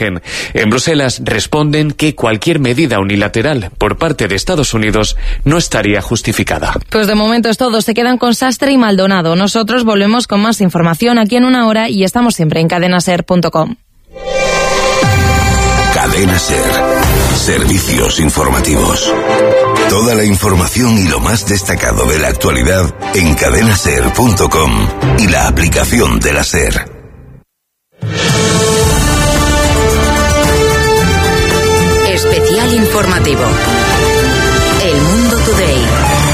origen. En Bruselas responden que cualquier medida unilateral por parte de Estados Unidos no estaría justificada. Pues de momento es todo. Se quedan con Sastre y Maldonado. Nosotros volvemos con más información aquí en una hora y estamos siempre en cadenaser.com. Cadena Ser. Servicios informativos. Toda la información y lo más destacado de la actualidad en cadenaser.com y la aplicación de la Ser. Especial informativo. El Mundo Today.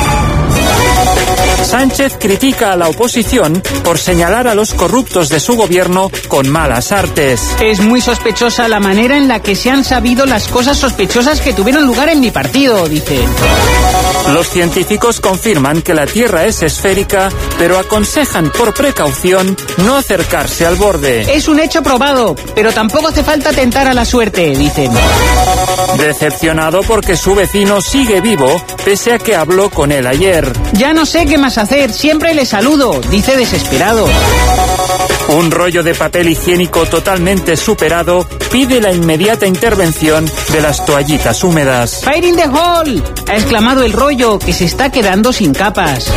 Sánchez critica a la oposición por señalar a los corruptos de su gobierno con malas artes. Es muy sospechosa la manera en la que se han sabido las cosas sospechosas que tuvieron lugar en mi partido, dice. Los científicos confirman que la Tierra es esférica, pero aconsejan por precaución no acercarse al borde. Es un hecho probado, pero tampoco hace falta tentar a la suerte, dicen. Decepcionado porque su vecino sigue vivo, pese a que habló con él ayer. Ya no sé qué más hacer, siempre le saludo, dice desesperado. Un rollo de papel higiénico totalmente superado pide la inmediata intervención de las toallitas húmedas. ¡Fire in the hole!, ha exclamado el rollo, que se está quedando sin capas.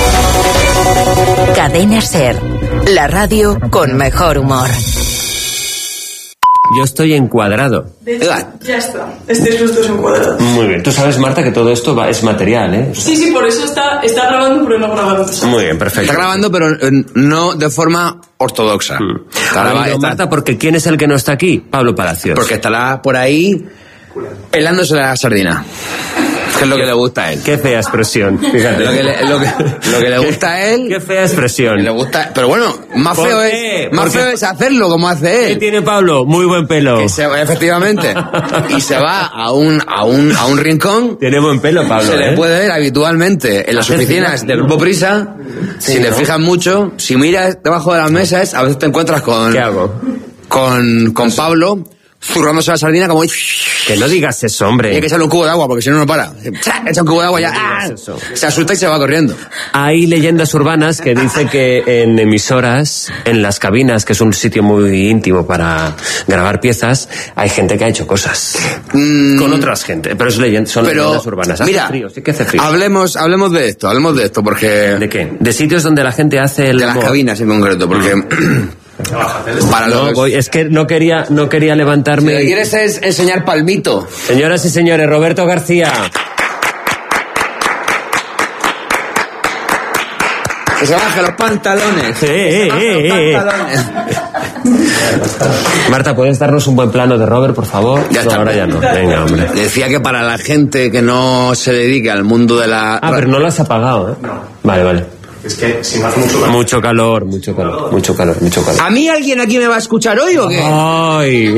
Cadena Ser, la radio con mejor humor. Yo estoy encuadrado. De hecho, ya está. Estáis los dos encuadrados. Muy bien. Tú sabes, Marta, que todo esto es material, ¿eh? Sí, por eso está grabando, pero no grabando. Muy bien, perfecto. Está grabando, pero no de forma ortodoxa. Marta, porque ¿quién es el que no está aquí? Pablo Palacios. Porque estará por ahí pelándose la sardina. Que es lo que le gusta a él. Qué fea expresión, fíjate. Lo que le gusta a él. Qué fea expresión. Le gusta, pero bueno, más feo es hacerlo como hace él. ¿Qué tiene Pablo? Muy buen pelo. Efectivamente. Y se va a un rincón. Tiene buen pelo, Pablo. Se le puede ver habitualmente en las oficinas del Grupo Prisa. Sí, si te fijas mucho, si miras debajo de las mesas, a veces te encuentras con... ¿Qué hago? Con Pablo zurrándose la sardina como... Que no digas eso, hombre. Hay que echarle un cubo de agua porque si no, no para. Echa un cubo de agua y ya... Se asusta y se va corriendo. Hay leyendas urbanas que dicen que en emisoras, en las cabinas, que es un sitio muy íntimo para grabar piezas, hay gente que ha hecho cosas. Con otras gente. Pero son leyendas urbanas. Mira, frío, sí que hace frío. Hablemos de esto porque... ¿De qué? De sitios donde la gente hace el... De las cabinas en concreto, porque... Es que no quería levantarme. Si lo quieres es enseñar palmito. Señoras y señores, Roberto García. Que se baje los pantalones. Marta, ¿puedes darnos un buen plano de Robert, por favor? Ya está. Ahora ya no. Venga, hombre. Decía que para la gente que no se dedica al mundo de la... pero no lo has apagado, ¿eh? No. Vale. Es que si me hace mucho calor. Mucho calor. ¿A mí alguien aquí me va a escuchar hoy o qué? ¡Ay!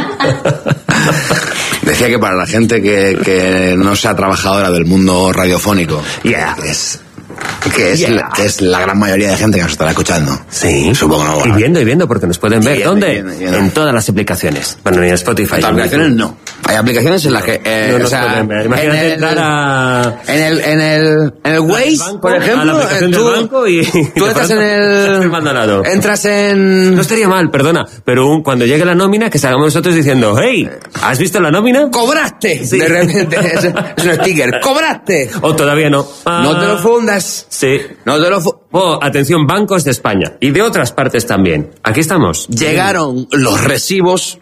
Decía que para la gente que no sea trabajadora del mundo radiofónico, que es la gran mayoría de gente que nos estará escuchando. Sí. Supongo no. Y viendo, porque nos pueden ver. ¿Dónde? En todas las aplicaciones. Bueno, ni en Spotify. En aplicaciones no. Hay aplicaciones en las que... no nos pueden ver. Imagínate entrar a... En el Waze, banco, por ejemplo... A la aplicación del banco y... Tú entras en el... Entras en... No estaría mal, perdona. Pero cuando llegue la nómina, que salgamos nosotros diciendo... ¡Hey! ¿Has visto la nómina? ¡Cobraste! Sí. De repente es un sticker. ¡Cobraste! O todavía no. No te lo fundas. Sí. No te lo atención, bancos de España y de otras partes también. Aquí estamos. Llegaron los recibos.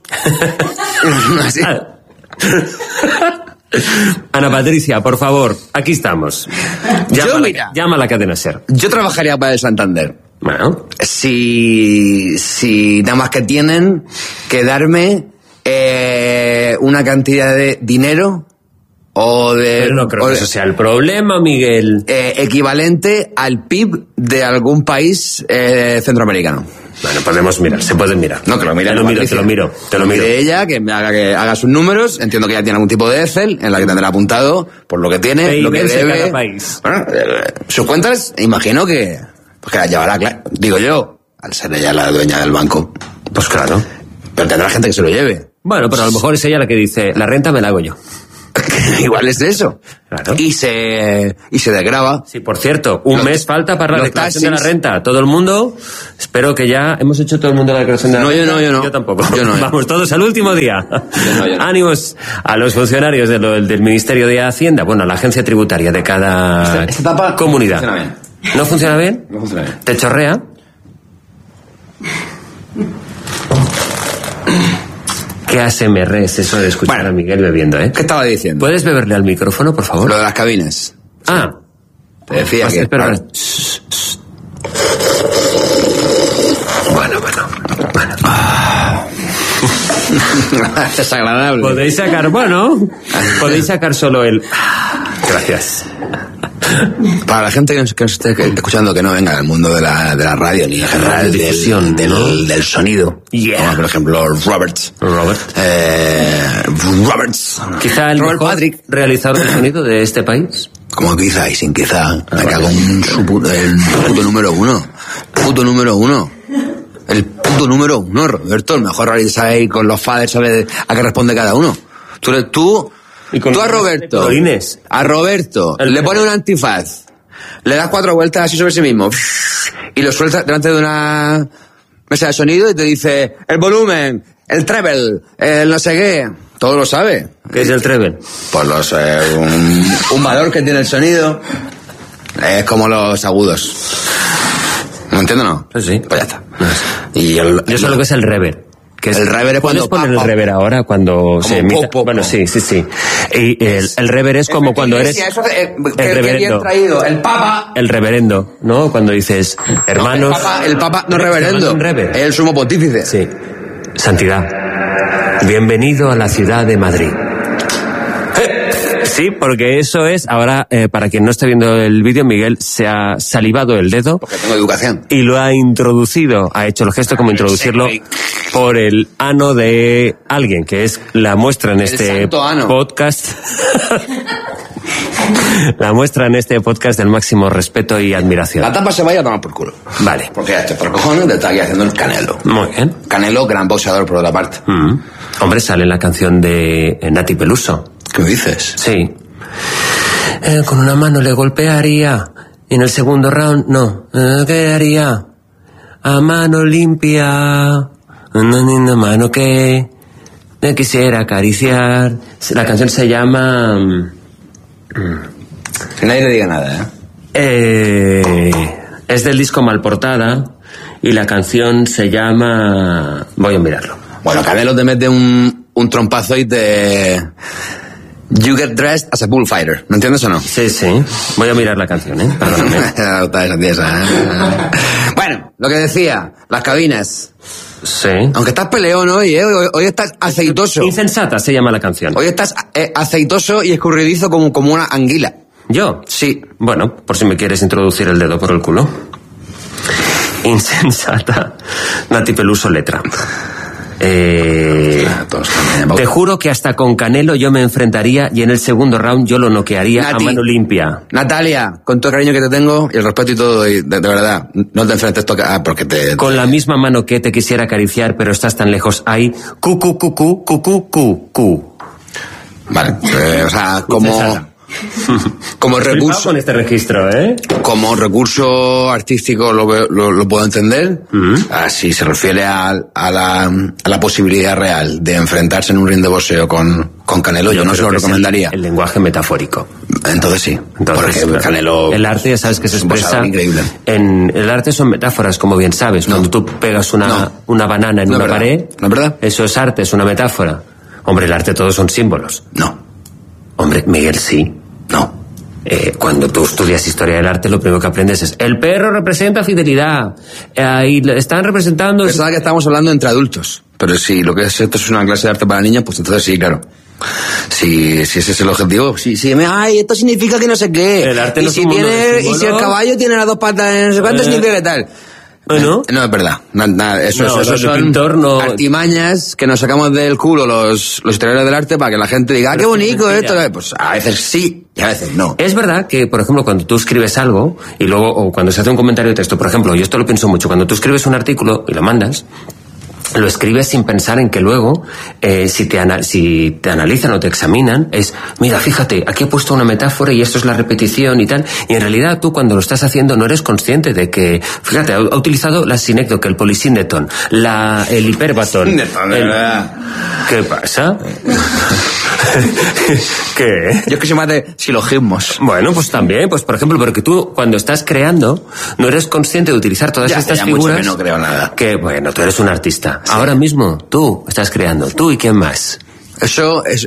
Ana Patricia, por favor, aquí estamos. Llama a la cadena Ser. Yo trabajaría para el Santander. Bueno. Si nada más que tienen que darme una cantidad de dinero Pero no creo que eso sea el problema, Miguel. Equivalente al PIB de algún país centroamericano. Bueno, podemos mirar, se pueden mirar. No, que lo mire. Te lo miro. De ella, que haga sus números. Entiendo que ya tiene algún tipo de Excel en la que tendrá apuntado por lo que tiene, lo que debe. Cada país. Bueno, sus cuentas, imagino que las llevará, digo yo, al ser ella la dueña del banco. Pues claro. Pero tendrá gente que se lo lleve. Bueno, pero a lo mejor es ella la que dice, la renta me la hago yo. Igual es de eso. Claro. Y se desgrava. Sí, por cierto, un mes falta para la declaración de la renta. Todo el mundo, espero que ya hemos hecho todo el mundo la declaración de la renta. Yo no. Yo tampoco. Yo no. Vamos todos al último día. Yo no. Ánimos a los funcionarios del Ministerio de Hacienda, bueno, a la agencia tributaria de cada esta tapa comunidad. No funciona bien. ¿No funciona bien? No funciona bien. ¿Te chorrea? ¿Qué ASMR es eso de escuchar a Miguel bebiendo, ¿Qué estaba diciendo? ¿Puedes beberle al micrófono, por favor? Lo de las cabinas. Ah. Te decía que... Espera. Bueno. Es agradable. Podéis sacar solo el... Gracias. Para la gente que nos esté escuchando que no venga del mundo de la radio ni en general del sonido, como por ejemplo Roberts. Quizá el Robert mejor Patrick, realizador de sonido de este país. Como quizá y sin quizá. Me cago en el puto número uno. El puto número uno, Roberto. El mejor realizador ahí con los faders, sabe a qué responde cada uno. Tú a Roberto le pones un antifaz, le das 4 vueltas así sobre sí mismo y lo sueltas delante de una mesa de sonido y te dice el volumen, el treble, el no sé qué. Todo lo sabe. ¿Qué es el treble? Pues un valor que tiene el sonido. Es como los agudos. ¿No entiendo, no? Sí. Pues ya está. Y yo sé lo que es el reverb. El reverb es cuando... ¿Puedes poner el reverb ahora cuando se emita? Bueno, sí. Y el reverb es como cuando eres... el reverendo. Traído. El papa... El reverendo, ¿no? Cuando dices, hermanos... El papa no reverendo. Es el sumo pontífice. Sí. Santidad. Bienvenido a la ciudad de Madrid. Sí, porque eso es... Ahora, para quien no esté viendo el vídeo, Miguel se ha salivado el dedo. Porque tengo educación. Y lo ha introducido, ha hecho el gesto como introducirlo por el ano de alguien, que es la muestra en este podcast. La muestra en este podcast del máximo respeto y admiración. La tapa se vaya a tomar por culo. Vale. Porque este por cojones te está aquí haciendo el Canelo. Muy bien. Canelo, gran boxeador por otra parte. Hombre, sale en la canción de Nati Peluso. ¿Qué dices? Sí. Con una mano le golpearía. Y en el segundo round, no. ¿Qué haría? A mano limpia. Una mano que me quisiera acariciar. La canción se llama... Que nadie le diga nada, es del disco Malportada. Y la canción se llama... Voy a mirarlo. Bueno, Canelo te mete un trompazo y te... You get dressed as a bullfighter. ¿Me entiendes o no? Sí. Voy a mirar la canción, Perdóname. Bueno, lo que decía, las cabinas. Sí. Aunque estás peleón hoy, hoy estás aceitoso. Insensata se llama la canción. Hoy estás aceitoso y escurridizo como una anguila. ¿Yo? Sí. Bueno, por si me quieres introducir el dedo por el culo. Insensata. Nati Peluso, letra. Te juro que hasta con Canelo yo me enfrentaría y en el segundo round yo lo noquearía a mano limpia. Natalia, con todo el cariño que te tengo y el respeto y todo, de verdad, no te enfrentes porque te... Con la misma mano que te quisiera acariciar, pero estás tan lejos, hay cu. Vale, o sea, como recurso con este registro, como recurso artístico lo puedo entender. Si se refiere a la posibilidad real de enfrentarse en un ring de boxeo con Canelo, yo no se lo recomendaría. El lenguaje metafórico. Entonces sí. Porque Canelo, el arte ya sabes que se expresa increíble. En el arte son metáforas, como bien sabes. Cuando tú pegas una banana en una pared, ¿no es verdad? Eso es arte, es una metáfora. Hombre, el arte todos son símbolos. No. Hombre, Miguel, sí. No. Cuando tú estudias historia del arte, lo primero que aprendes es el perro representa fidelidad. Y están representando... Pensaba que estamos hablando entre adultos. Pero si lo que es esto es una clase de arte para niños, pues entonces sí, claro. Si ese es el objetivo, esto significa que no sé qué. El arte y si el caballo tiene las 2 patas, no sé cuánto significa que tal. Bueno. No es verdad. Eso son artimañas que nos sacamos del culo los historiadores del arte para que la gente diga, qué bonito esto. Pues a veces sí y a veces no. Es verdad que, por ejemplo, cuando tú escribes algo y luego, o cuando se hace un comentario de texto, por ejemplo, yo esto lo pienso mucho, cuando tú escribes un artículo y lo mandas, lo escribes sin pensar en que luego, si te analizan o te examinan, es, mira, fíjate, aquí he puesto una metáfora y esto es la repetición y tal, y en realidad tú cuando lo estás haciendo no eres consciente de que, fíjate, ha utilizado la sinécdoque, el polisíndeton, el hiperbatón. ¿Qué pasa? ¿Qué? Yo es que soy más de silogismos. Bueno, pues también, pues por ejemplo, porque tú cuando estás creando no eres consciente de utilizar todas estas figuras. Mucho que no creo nada. Que bueno, tú eres un artista. Sí. Ahora mismo tú estás creando. ¿Tú y quién más? Eso es...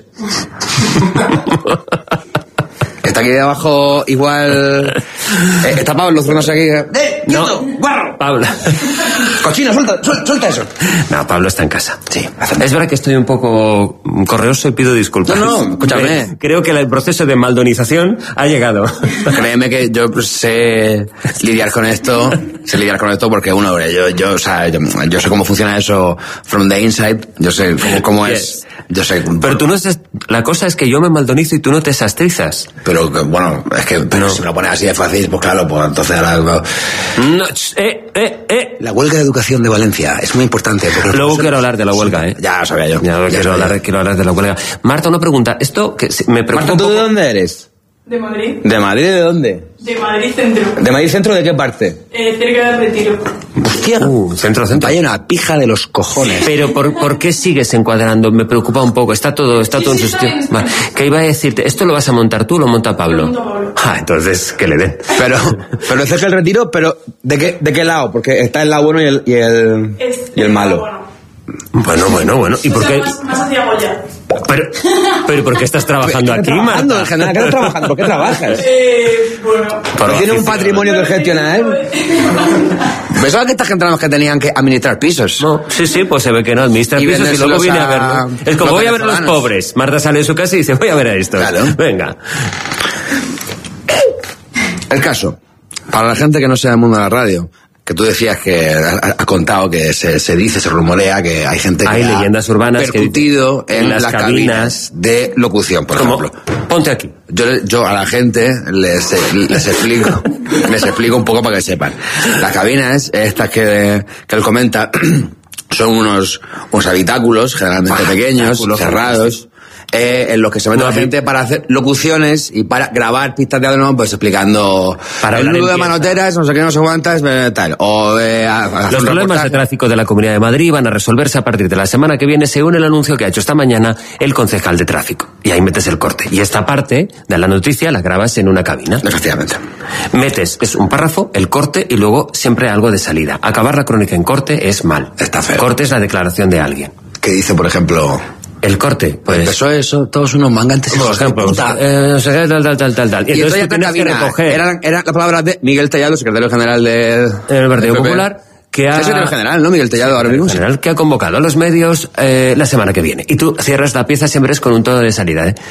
Está aquí debajo igual... está Pablo, no sé aquí... No, guarro. Pablo. Cochino, suelta eso. No, Pablo está en casa. Sí. Es verdad que estoy un poco correoso y pido disculpas. No, escúchame. Creo que el proceso de maldonización ha llegado. Créeme que yo sé lidiar con esto. Sé lidiar con esto porque yo sé cómo funciona eso from the inside. Yo sé cómo es. Yo sé. Pero tú no estás... La cosa es que yo me maldonizo y tú no te sastrizas. Pero bueno, es que pero si me lo pones así de fácil, pues claro, pues entonces ahora... No, La huelga de educación de Valencia es muy importante. Luego quiero hablar de la huelga, ¿eh? Ya lo sabía yo. Quiero hablar de la huelga. Marta, una pregunta. Esto que me preocupa. Marta, ¿tú de dónde eres? De Madrid. ¿De Madrid de dónde? De Madrid Centro. ¿De Madrid Centro de qué parte? Cerca del Retiro. Hostia. Centro. Hay una pija de los cojones. Pero ¿por qué sigues encuadrando? Me preocupa un poco. Está todo en su sitio. Vale. ¿Qué iba a decirte? ¿Esto lo vas a montar tú o lo monta Pablo? Lo monta Pablo. Entonces, que le den. Pero es cerca del Retiro, pero ¿de qué lado? Porque está el lado bueno y el malo. Bueno. ¿Y por qué? Más hacia Goya. Pero ¿por qué estás trabajando aquí, Marta? En general, ¿qué estás trabajando? ¿Por qué trabajas? Bueno. ¿Tienes un patrimonio que gestionar? Pensaba que esta gente eran los que tenían que administrar pisos. No, sí, pues se ve que no administra pisos y luego viene a verlo. Es como voy a ver a los pobres. Marta sale de su casa y dice, voy a ver a estos. Claro. Venga. El caso, para la gente que no sea del mundo de la radio, que tú decías que has contado que se dice, se rumorea que hay gente que hay leyendas urbanas percutido en las cabinas de locución, por ejemplo. Ponte aquí. Yo a la gente les explico un poco para que sepan. Las cabinas, estas que él comenta, son unos habitáculos generalmente pequeños, cerrados, en los que se mete la gente para hacer locuciones y para grabar pistas de audio, pues explicando el nudo de manoteras, no sé qué, no sé cuántas, tal. Los problemas de tráfico de la Comunidad de Madrid van a resolverse a partir de la semana que viene, según el anuncio que ha hecho esta mañana el concejal de tráfico. Y ahí metes el corte. Y esta parte de la noticia la grabas en una cabina. Efectivamente. Es un párrafo, el corte y luego siempre algo de salida. Acabar la crónica en corte es mal. Está feo. Corte es la declaración de alguien. ¿Qué dice, por ejemplo? El corte, pues... Empezó eso, todos unos mangantes. Por ejemplo, tal. Y entonces tú tienes que recoger... Eran las palabras de Miguel Tellado, secretario general del Partido Popular, que ha... secretario general, ¿no? Miguel Tellado ahora mismo. General, que ha convocado a los medios la semana que viene. Y tú cierras la pieza siempre es con un tono de salida, ¿eh?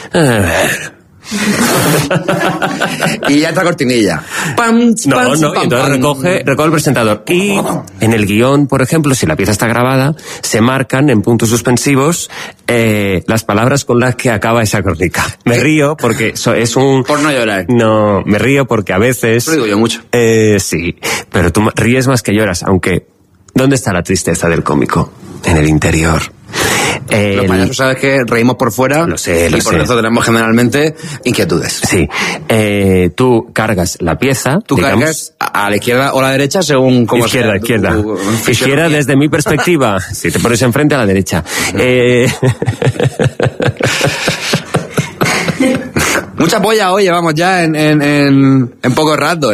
Y ya está cortinilla. Y entonces recoge el presentador. Y en el guión, por ejemplo, si la pieza está grabada, se marcan en puntos suspensivos las palabras con las que acaba esa crónica. Me río porque es un... Por no llorar. No, me río porque a veces... Lo digo yo mucho. Sí, pero tú ríes más que lloras, aunque... ¿Dónde está la tristeza del cómico? En el interior. Los payasos, sabes que reímos por fuera. Lo sé. Y por eso tenemos generalmente inquietudes. Sí. Tú cargas la pieza. Tú cargas a la izquierda o a la derecha según como izquierda, sea. Izquierda desde mi perspectiva. Si te pones enfrente a la derecha. Mucha polla hoy llevamos ya en poco rato,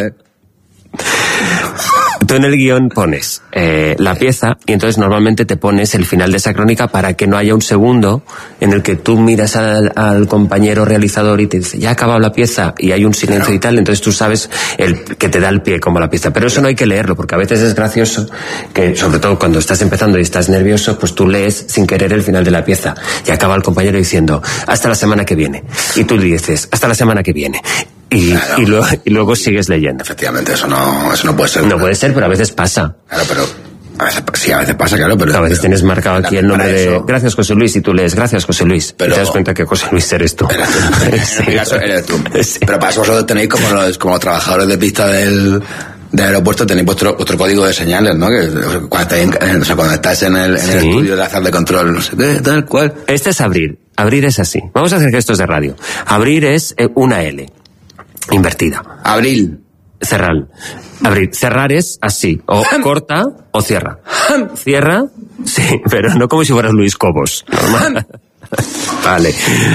Tú en el guión pones la pieza y entonces normalmente te pones el final de esa crónica para que no haya un segundo en el que tú miras al compañero realizador y te dice, ya ha acabado la pieza y hay un silencio y tal, entonces tú sabes que te da el pie como la pieza. Pero eso no hay que leerlo porque a veces es gracioso que, sobre todo cuando estás empezando y estás nervioso, pues tú lees sin querer el final de la pieza y acaba el compañero diciendo, hasta la semana que viene. Y tú dices, hasta la semana que viene. Y luego sigues leyendo. Efectivamente, eso no puede ser. No puede ser, pero a veces pasa. Claro, pero a veces pasa, claro, pero... A veces tienes marcado aquí el nombre de... Gracias, José Luis, y tú lees, gracias, José Luis. Pero... Y te das cuenta que José Luis eres tú. En mi caso eres tú. Sí. Pero para eso vosotros tenéis como los trabajadores de pista del de aeropuerto tenéis vuestro código de señales, ¿no? Que cuando estás en el estudio de azar de control, no sé qué, tal cual. Este es abrir. Abrir es así. Vamos a hacer gestos de radio. Abrir es una L. Invertida. Abril. Cerrar. Abrir. Cerrar es así. O corta o cierra. Cierra, sí, pero no como si fueras Luis Cobos. Normal. Vale.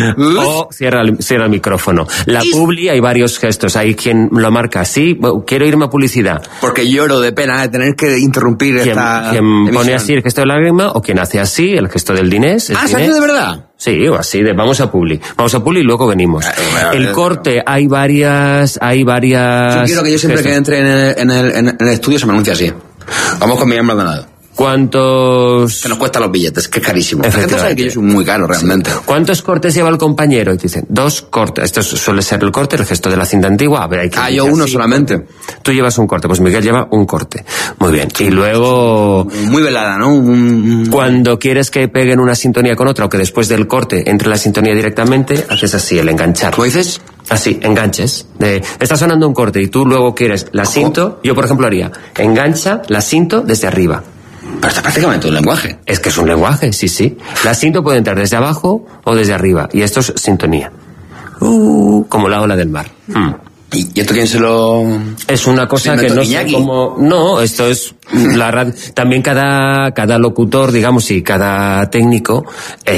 O cierra el micrófono. La publi hay varios gestos. Hay quien lo marca así. Quiero irme a publicidad. Porque lloro de pena de tener que interrumpir esta quien pone así el gesto de lágrima, o quien hace así el gesto del dinés. ¿Se hace de verdad? Sí, o así de vamos a publi y luego venimos. El corte, hay varias. Yo quiero que yo siempre que entre en el estudio se me anuncie así. Vamos con Miguel Maldonado. ¿Cuántos...? Que nos cuesta los billetes, que es carísimo. La gente sabe que yo soy muy caro, realmente. Sí. ¿Cuántos cortes lleva el compañero? Y te dicen, 2 cortes. Esto suele ser el corte, el gesto de la cinta antigua. A ver, hay que yo uno solamente. Tú llevas un corte, pues Miguel lleva un corte. Muy bien. Y luego... Muy velada, ¿no? Cuando quieres que peguen una sintonía con otra, o que después del corte entre la sintonía directamente, haces así, el enganchar. ¿Cómo dices? Así, enganches. Está sonando un corte y tú luego quieres la cinto. Yo, por ejemplo, haría, engancha la cinto desde arriba. Pero está prácticamente un lenguaje. Es que es un lenguaje, sí. La cinto puede entrar desde abajo o desde arriba. Y esto es sintonía. Como la ola del mar. ¿Y esto quién se lo...? Es una cosa que no sé cómo... No, esto es la radio. También cada locutor, digamos, y cada técnico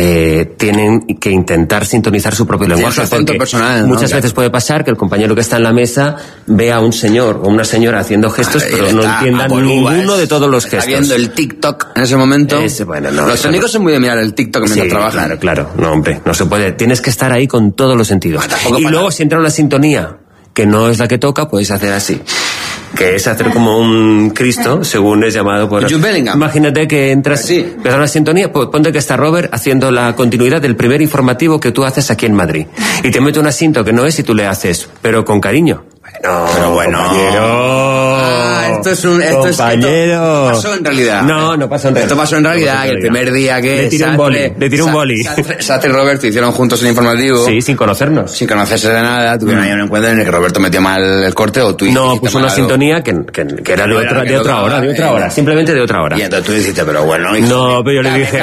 tienen que intentar sintonizar su propio lenguaje. Personal, muchas veces puede pasar que el compañero que está en la mesa vea a un señor o una señora haciendo gestos, pero no entiendan ninguno de todos los gestos. Está viendo el TikTok en ese momento. Los técnicos son muy de mirar el TikTok mientras trabajan. Claro. No, hombre, no se puede. Tienes que estar ahí con todos los sentidos. Y luego, si entra una sintonía que no es la que toca, puedes hacer así. Que es hacer como un Cristo, según es llamado por... Imagínate que entras, empieza una sintonía, pues ponte que está Robert haciendo la continuidad del primer informativo que tú haces aquí en Madrid. Y te mete un asinto que no es y tú le haces, pero con cariño. Pero bueno, compañero. Esto pasó en realidad. No pasó en realidad. Esto pasó en realidad, que el primer día que... Le tiró un boli. Sastre y Roberto hicieron juntos el informativo. Sí, sin conocernos. Sin conocerse de nada, tuvieron ahí un encuentro en el que Roberto metió mal el corte o tú... No, puso una sintonía que era de otra hora, simplemente de otra hora. Y entonces tú dijiste, pero bueno... No, pero yo le dije...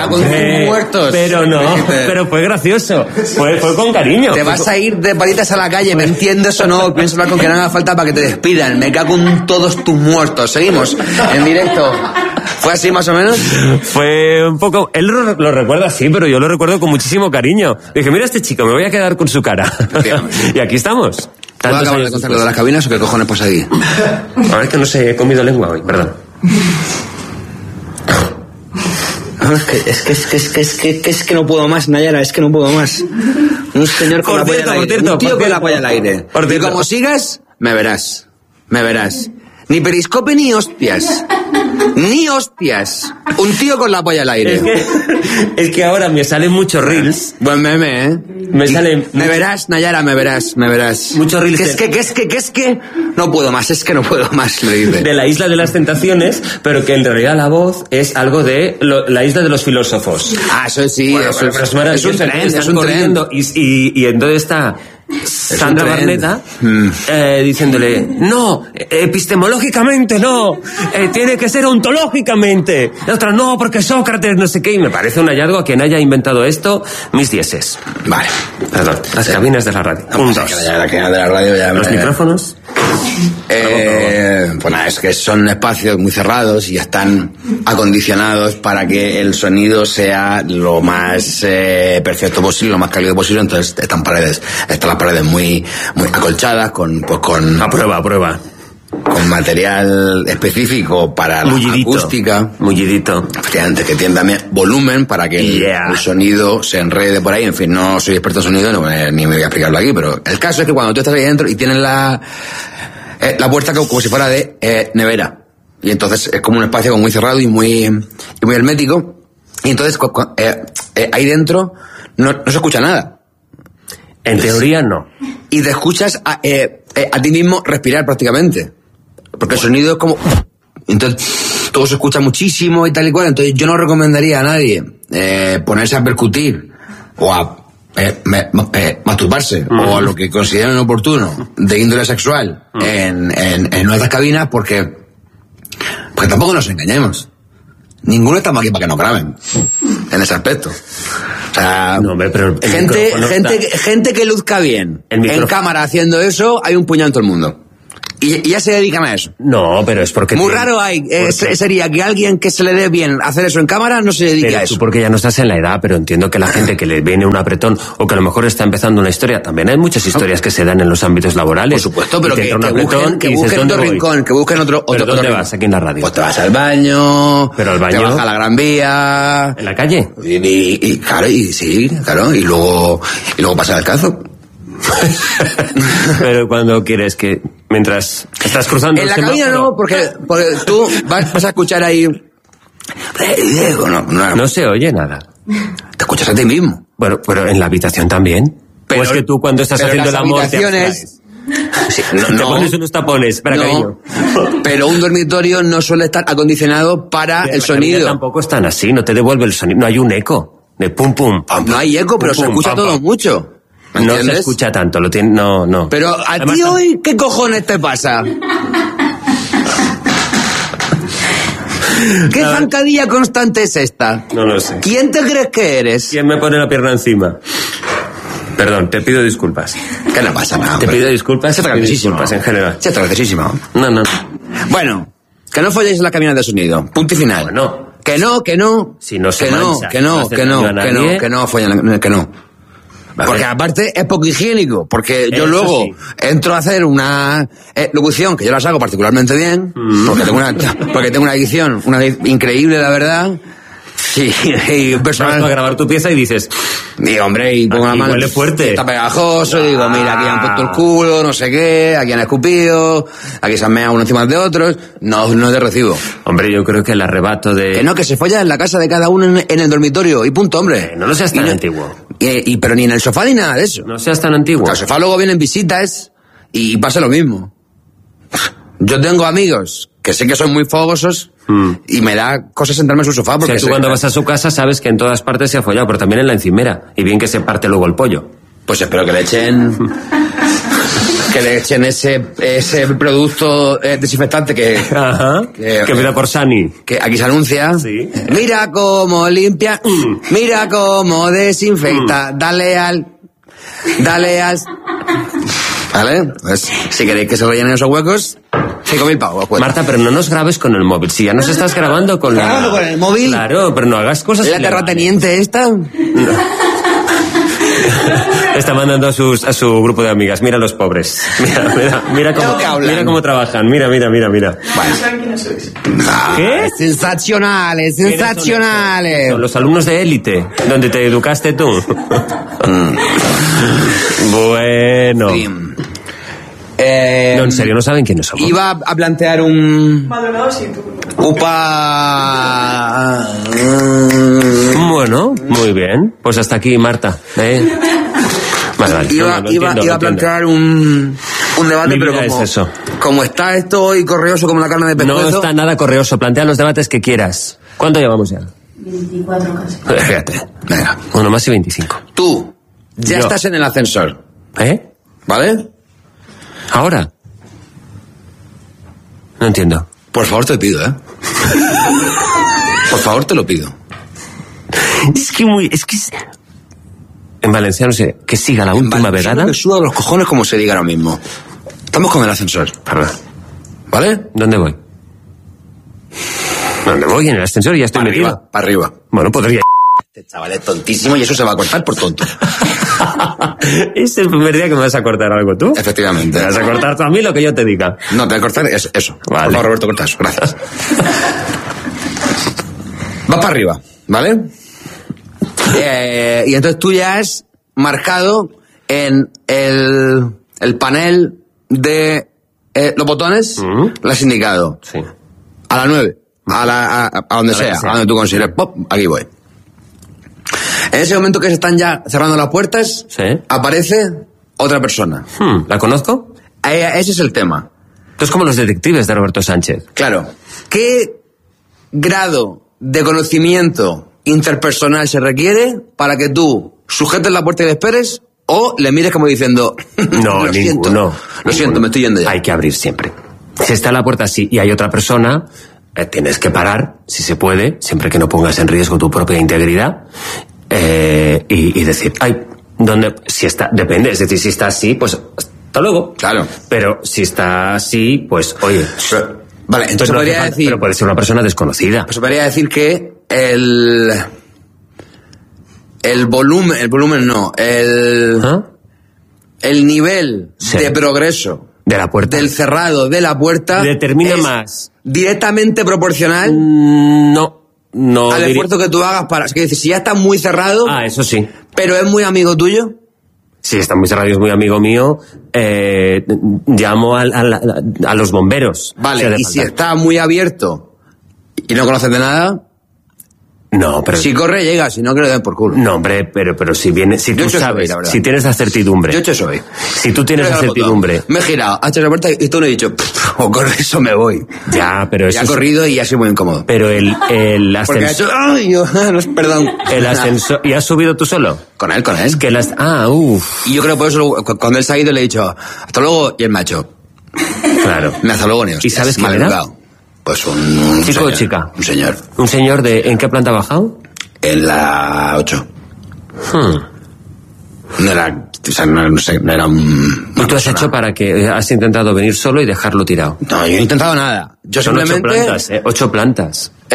Pero no, pero fue gracioso. Fue con cariño. Te vas a ir de palitas a la calle, ¿me entiendes o no? Pienso hablar con que no haga falta para que te despidan. Me cago en todos tus muertos. Seguimos en directo. ¿Fue así más o menos? Fue un poco... Él lo recuerda así, pero yo lo recuerdo con muchísimo cariño. Dije, mira a este chico, me voy a quedar con su cara. Y aquí estamos. ¿Puedo acabar de contar lo de las cabinas o qué cojones pasa ahí? A ver, que no sé, he comido lengua hoy, perdón. Es que no puedo más, Nayara, es que no puedo más. Un señor con la polla al aire. Un tío con la polla al aire. Y como sigas, me verás. Ni periscope ni hostias. Ni hostias. Un tío con la polla al aire. Es que ahora me salen muchos reels. Buen meme, ¿eh? Me verás, Nayara, me verás. Muchos reels. Es que no puedo más, le dice. De la isla de las tentaciones, pero que en realidad la voz es algo de la isla de los filósofos. Eso sí, bueno, es un tren. Y entonces está Sandra Barneta diciéndole, no, epistemológicamente no, tiene que ser ontológicamente. La otra, no, porque Sócrates no sé qué. Y me parece un hallazgo a quien haya inventado esto, mis dieces. Vale. Perdón, las cabinas de la radio. Los micrófonos. Pues nada, es que son espacios muy cerrados y están acondicionados para que el sonido sea lo más perfecto posible, lo más cálido posible. Entonces están las paredes muy acolchadas con a prueba con material específico para la acústica. Mullidito. Efectivamente, que tiene también volumen para que el sonido se enrede por ahí. En fin, no soy experto en sonido, ni me voy a explicarlo aquí, pero el caso es que cuando tú estás ahí dentro y tienes la puerta como si fuera de nevera. Y entonces es como un espacio muy cerrado y muy hermético. Y entonces ahí dentro no se escucha nada. En teoría no. Y te escuchas a ti mismo respirar prácticamente. Porque el sonido es como... Entonces todo se escucha muchísimo y tal y cual. Entonces yo no recomendaría a nadie ponerse a percutir o a masturbarse o lo que consideren oportuno de índole sexual en nuestras cabinas, porque tampoco nos engañemos. Ninguno estamos aquí para que nos graben en ese aspecto. O sea, no, pero gente que luzca bien en cámara haciendo eso, hay un puñado en todo el mundo. Y ya se dedican a eso. No, pero es porque... Muy raro sería que alguien que se le dé bien hacer eso en cámara no se dedique a eso. Tú porque ya no estás en la edad, pero entiendo que la gente que le viene un apretón o que a lo mejor está empezando una historia, también hay muchas historias que se dan en los ámbitos laborales. Por supuesto, pero que busquen otro rincón, que busquen otro ¿Pero dónde rincón. vas aquí en la radio? Pues te vas al baño, pero al baño, te vas a la Gran Vía... ¿En la calle? Y claro, y luego pasas el cazo. Pero cuando quieres que mientras estás cruzando en la cabina no, porque tú vas a escuchar ahí no se oye nada, te escuchas a ti mismo. Bueno, pero en la habitación también. Pero es que tú cuando estás haciendo el amor te pones unos tapones para cariño. Pero un dormitorio no suele estar acondicionado para el sonido. Tampoco están así, no te devuelve el sonido, no hay un eco de pum pum. No hay eco, pero se escucha todo mucho. No se escucha tanto, no. Pero a ti hoy, ¿qué cojones te pasa? ¿Qué zancadilla constante es esta? No lo sé. ¿Quién te crees que eres? ¿Quién me pone la pierna encima? Perdón, te pido disculpas. Que no pasa nada. Te pido disculpas. Se disculpas en general. Se graciosísimo. No. Bueno, que no folléis en la cabina de sonido. Punto y final. Bueno. Que no. Si no se mancha, que no follen, que no. Vale. Porque aparte es poco higiénico, porque yo luego entro a hacer una locución, que yo las hago particularmente bien, porque tengo una edición increíble, la verdad. Sí, y personal. Vas a grabar tu pieza y dices... Y hombre, y pongo la mano... Huele fuerte. Está pegajoso, y digo, mira, aquí han puesto el culo, no sé qué, aquí han escupido, aquí se han meado uno encima de otros. No te recibo. Hombre, yo creo que el arrebato de... Que se folla en la casa de cada uno en el dormitorio, y punto, hombre. No seas tan antiguo. Pero ni en el sofá ni nada de eso. No seas tan antiguo. Al sofá luego vienen visitas y pasa lo mismo. Yo tengo amigos que sé que son muy fogosos y me da cosas sentarme en su sofá. Porque tú cuando vas a su casa sabes que en todas partes se ha follado, pero también en la encimera. Y bien que se parte luego el pollo. Pues espero que le echen... que le echen ese producto desinfectante que mira por Sani. Que aquí se anuncia. Sí. Mira cómo limpia, mira cómo desinfecta, dale al... ¿Vale? Pues si queréis que se rellenen esos huecos, 5.000 pavos. Marta, pero no nos grabes con el móvil. Si ya nos estás grabando con ¿Grabando con el móvil? Claro, pero no hagas cosas... ¿La terrateniente esta? No. Está mandando a su grupo de amigas. Mira a los pobres. Mira cómo trabajan. Mira. Bueno. ¿Qué? Sensacionales. Son los alumnos de élite, donde te educaste tú. Bueno. Sí. No, en serio, no saben quiénes somos. Iba a plantear un... Maldonado sí, tú. ¡Upa! Bueno, muy bien. Pues hasta aquí, Marta. Vale. Iba a plantear un debate, pero como está esto hoy correoso como la carne de pescuezo... No está nada correoso. Plantea los debates que quieras. ¿Cuánto llevamos ya? 24 casi. Fíjate. Venga. Bueno, más de 25. Tú ya estás en el ascensor. ¿Vale? ¿Ahora? No entiendo. Por favor te pido, Por favor te lo pido. Es que en valenciano sé que siga la última vegada. Me suda los cojones como se diga ahora mismo. Estamos con el ascensor. ¿Vale? ¿Dónde voy? ¿Dónde voy? En el ascensor y ya estoy metido. Para arriba. Bueno, podría... Este chaval es tontísimo y eso se va a cortar por tonto. Es el primer día que me vas a cortar algo tú. Efectivamente. ¿Me vas a cortar tú a mí lo que yo te diga? No, te voy a cortar eso. Vale. Por favor, Roberto, corta eso. Gracias. Vas para arriba, ¿vale? Y entonces tú ya has marcado en el panel de los botones, lo has indicado. Sí. A las 9. A donde sea, a donde tú consideres. Pop, aquí voy. En ese momento que se están ya cerrando las puertas, aparece otra persona. ¿La conozco? Ese es el tema. Esto es como los detectives de Roberto Sánchez. Claro. ¿Qué grado de conocimiento interpersonal se requiere para que tú sujetes la puerta y le esperes, o le mires como diciendo, no, ninguno. Lo siento, me estoy yendo ya. Hay que abrir siempre. Si está la puerta así y hay otra persona, tienes que parar, si se puede, siempre que no pongas en riesgo tu propia integridad, y decir, ¿dónde? Si está, depende, es decir, si está así, pues hasta luego. Claro. Pero si está así, pues, oye. Vale, entonces no podría decir... Pero puede ser una persona desconocida. Pues podría decir que el volumen no, el nivel de progreso de la puerta, del cerrado de la puerta determina más directamente proporcional no al esfuerzo que tú hagas para... Es que si ya está muy cerrado... eso sí. Pero es muy amigo tuyo... Si está muy cerrado y es muy amigo mío, llamo a los bomberos. Vale, y si está muy abierto y no conoces de nada... No, pero... Si corre, llega, si no, que le den por culo. No, hombre, pero si viene... Si tú sabes, si tienes la certidumbre... Yo hecho soy. Si tú tienes la certidumbre... Me he girado, ha hecho la puerta y tú no he dicho, o corre eso me voy. Ya, pero eso... Ya ha corrido y ha sido muy incómodo. Pero el ascensor... Porque ha hecho... Ay, yo, perdón. El ascensor... ¿Y has subido tú solo? Con él. Es que Y yo creo que por eso cuando él se ha ido le he dicho, hasta luego, y él me ha hecho... Claro. Me hasta luego, ni ¿Y sabes quién era? Pues un ¿Chico señor, o chica? Un señor. ¿Un señor de... ¿En qué planta ha bajado? En la 8. No era... O sea, no sé, no era un... ¿Y tú has hecho para que... Has intentado venir solo y dejarlo tirado? No, yo no he intentado nada. Yo Son simplemente... 8 plantas, 8 plantas.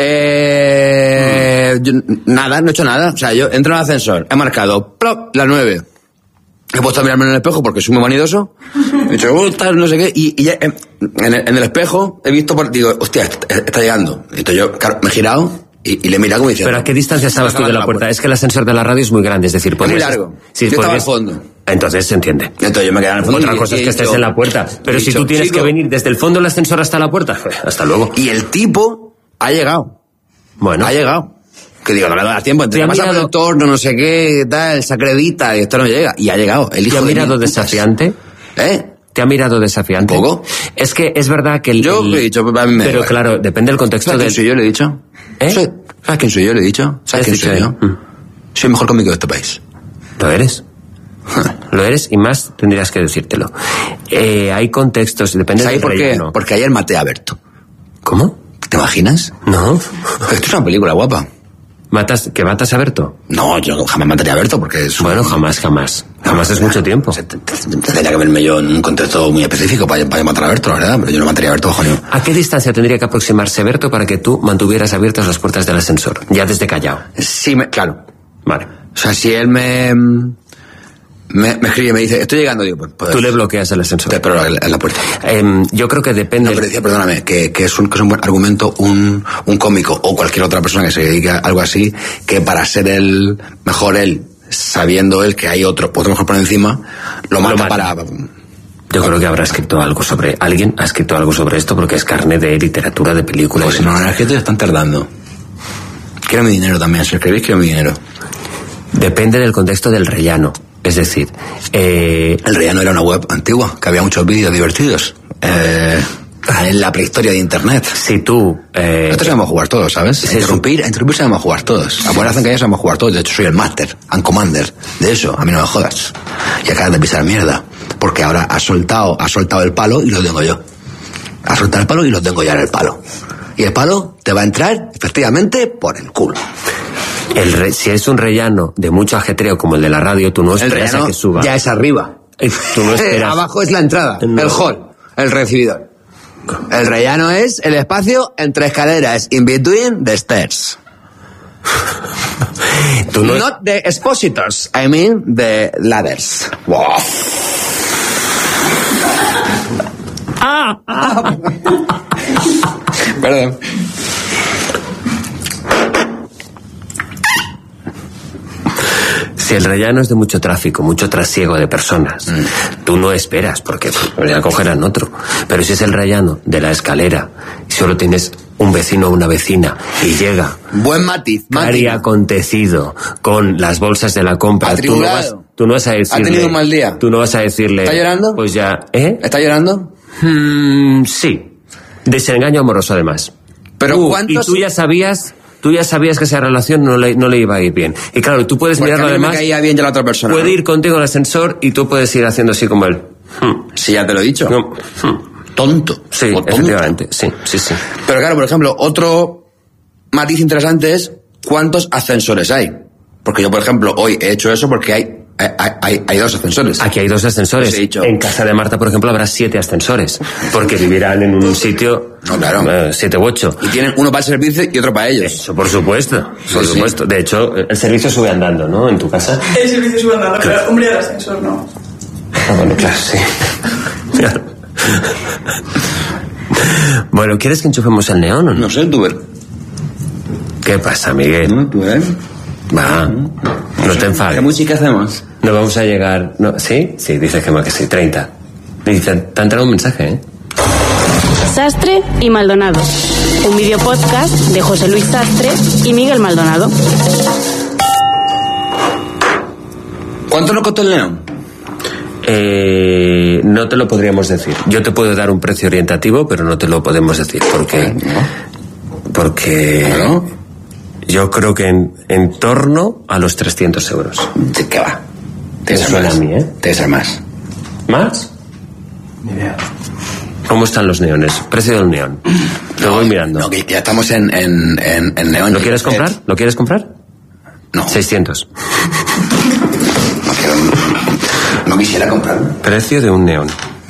Nada, no he hecho nada. O sea, yo entro en el ascensor, he marcado, ¡plop!, la 9. He puesto a mirarme en el espejo porque soy muy vanidoso. He dicho, no sé qué. Y ya, en el espejo he visto, digo, hostia, está llegando. Entonces yo, claro, me he girado y le he mirado como diciendo... ¿Pero a qué distancia estabas tú de la puerta? Es que el ascensor de la radio es muy grande, es decir... Es muy largo. Sí, yo estaba al fondo. Entonces se entiende. Entonces yo me quedaba en el fondo. Otra cosa es que estés en la puerta. Pero si tú tienes que venir desde el fondo del ascensor hasta la puerta, hasta luego. Y el tipo ha llegado. Bueno. Ha llegado. Que digo, no le da tiempo. Entonces pasa por el entorno, no sé qué, tal, se acredita y esto no llega. Y ha llegado. El hijo ¿Te ha mirado desafiante? ¿Te ha mirado desafiante? ¿Un poco? Es que es verdad que Yo le he dicho, a mí me pero claro, depende del contexto ¿Sabes quién soy yo? Le he dicho. ¿Sabes quién soy yo? Le he dicho. ¿Sabes quién soy yo? Soy el mejor cómico de este país. ¿Lo eres? Lo eres y más tendrías que decírtelo. Hay contextos, depende ¿Sabes del por qué? relleno. Porque ayer maté a Berto. ¿Cómo? ¿Te imaginas? No. Esto es una película guapa. ¿Que matas a Berto? No, yo jamás mataría a Berto porque es... Bueno, jamás. Jamás es mucho tiempo. Tendría que verme yo en un contexto muy específico para matar a Berto, la verdad, pero yo no mataría a Berto, bajo ningún... ¿A qué distancia tendría que aproximarse Berto para que tú mantuvieras abiertas las puertas del ascensor? Ya desde Callao. Sí, claro. Vale. O sea, si él me escribe y me dice, estoy llegando, digo, pues... Tú le bloqueas el ascensor. Te espero en la puerta. Yo creo que depende... No, pero decía, perdóname, que es un buen argumento un cómico o cualquier otra persona que se dedique a algo así, que para ser el mejor él, sabiendo él que hay otro mejor por encima, lo mata para... Yo creo que habrá escrito algo sobre... Alguien ha escrito algo sobre esto porque es carne de literatura, de películas. Pues si no, es que te están tardando. Quiero mi dinero también, si escribís quiero mi dinero. Depende del contexto del rellano. Es decir, el rellano era una web antigua, que había muchos vídeos divertidos. En la prehistoria de internet. Si tú... Nosotros sabemos jugar todos, ¿sabes? Interrumpir sabemos jugar todos. A poner que ya sabemos jugar todos. De hecho, soy el Master and Commander de eso. A mí no me jodas. Y acabas de pisar mierda. Porque ahora has soltado el palo y lo tengo yo. Has soltado el palo y lo tengo ya en el palo. Y el palo te va a entrar, efectivamente, por el culo. Si es un rellano de mucho ajetreo como el de la radio, tú no esperas a que suba. Ya es arriba. Tú no esperas. Abajo es la entrada, no. El hall, el recibidor. El rellano es el espacio entre escaleras, in between the stairs. Not the expositors, I mean the ladders. Wow. Perdón. Si el rellano es de mucho tráfico, mucho trasiego de personas, tú no esperas, porque ya cogerán otro. Pero si es el rellano de la escalera, y solo tienes un vecino o una vecina, y llega... Buen matiz. Cari acontecido, con las bolsas de la compra. Tú no vas a decirle... ¿Ha tenido un mal día? Tú no vas a decirle... ¿Está llorando? Pues ya... ¿Está llorando? Sí. Desengaño amoroso, además. Pero ¿cuántos...? Y tú ya sabías tú ya sabías que esa relación no le iba a ir bien. Y claro, tú puedes mirarlo a mí además... me caía bien ya la otra persona. Puede ir contigo al ascensor y tú puedes ir haciendo así como él. Sí, ya te lo he dicho. No. Tonto. Sí, tonto. efectivamente, sí. Pero claro, por ejemplo, otro matiz interesante es cuántos ascensores hay. Porque yo, por ejemplo, hoy he hecho eso porque hay 2 ascensores. Aquí hay 2 ascensores. En casa de Marta, por ejemplo, habrá 7 ascensores. Porque vivirán en un sitio... No, claro. 7 u 8. Y tienen uno para el servicio y otro para ellos. Eso, por supuesto. Por supuesto. De hecho, el servicio sube andando, ¿no? En tu casa. El servicio sube andando, claro. Pero hombre, el ascensor no. Ah, bueno, claro, sí. Claro. Bueno, ¿quieres que enchufemos el neón o no? No sé, tú ver. ¿Qué pasa, Miguel? No, tú ver. Va, no te enfades. ¿Qué música hacemos? No vamos a llegar... No, ¿sí? Sí, dice que sí, 30. Dice, te ha entrado un mensaje, ¿eh? Sastre y Maldonado. Un video podcast de José Luis Sastre y Miguel Maldonado. ¿Cuánto nos costó el neón? No te lo podríamos decir. Yo te puedo dar un precio orientativo, pero no te lo podemos decir. Porque... ¿No? Yo creo que en torno a los 300 euros. ¿De qué va? Te suena a mí, ¿eh? Te ser más. ¿Más? Ni idea. ¿Cómo están los neones? Precio del neón. Lo voy mirando. No, que ya estamos en neón. ¿Lo quieres comprar? ¿Lo quieres comprar? No. 600. No quisiera comprarlo. Precio de un neón.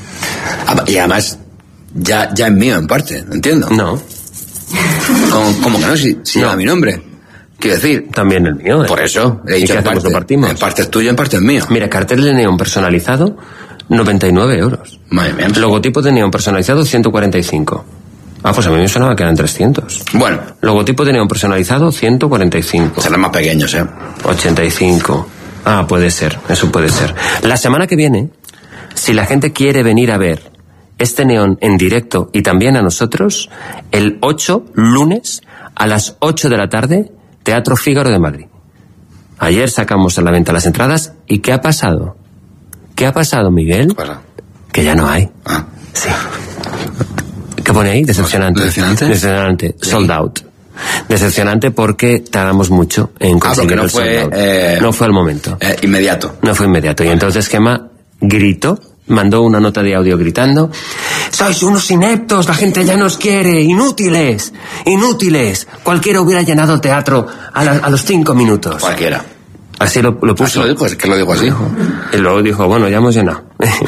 Y además, ya es mío en parte, ¿entiendo? No. ¿Cómo que no? Si lleva mi nombre. Quiero decir... También el mío. Por eso. He ¿Y dicho qué en hacemos? parte. ¿Lo partimos? En parte es tuyo, en parte es mío. Mira, cartel de neón personalizado, 99 euros. Madre mía. Logotipo de neón personalizado, 145. Ah, pues a mí me sonaba que eran 300. Bueno. Logotipo de neón personalizado, 145. Serán más pequeños, 85. Ah, puede ser, eso puede ser. La semana que viene, si la gente quiere venir a ver este neón en directo y también a nosotros, el 8, lunes, a las 8 de la tarde, Teatro Fígaro de Madrid. Ayer sacamos a la venta las entradas y ¿qué ha pasado? ¿Qué ha pasado, Miguel? ¿Qué pasa? Que ya no hay. Ah. Sí. ¿Qué pone ahí? Decepcionante. ¿Decepcionante? Sold out. Decepcionante porque tardamos mucho en conseguir no el sold out. No fue el momento. Inmediato. No fue inmediato. Y entonces Gemma gritó, mandó una nota de audio gritando: ¡sois unos ineptos! ¡La gente ya nos quiere! ¡Inútiles! ¡Inútiles! Cualquiera hubiera llenado el teatro a los 5 minutos. Cualquiera. Así lo puso. Así lo dijo, es que lo dijo así. Y luego dijo, bueno, ya hemos llenado.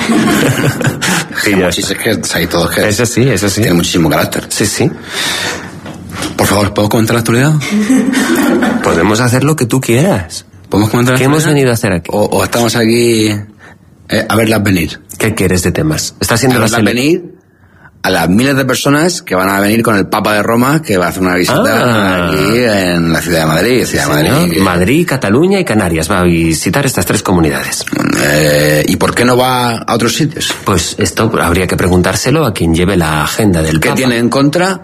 Sí, ya es que hay todo que... Eso sí. Tiene muchísimo carácter. Sí. Por favor, ¿puedo comentar la actualidad? Podemos hacer lo que tú quieras. ¿Podemos comentar la ¿Qué actualidad? hemos venido a hacer aquí? ¿O estamos aquí a verlas venir? ¿Qué quieres de temas? Está siendo a verlas venir a las miles de personas que van a venir con el Papa de Roma, que va a hacer una visita aquí en la ciudad de Madrid. Madrid, Cataluña y Canarias. Va a visitar estas 3 comunidades. ¿Y por qué no va a otros sitios? Pues esto habría que preguntárselo a quien lleve la agenda del Papa. ¿Qué tiene en contra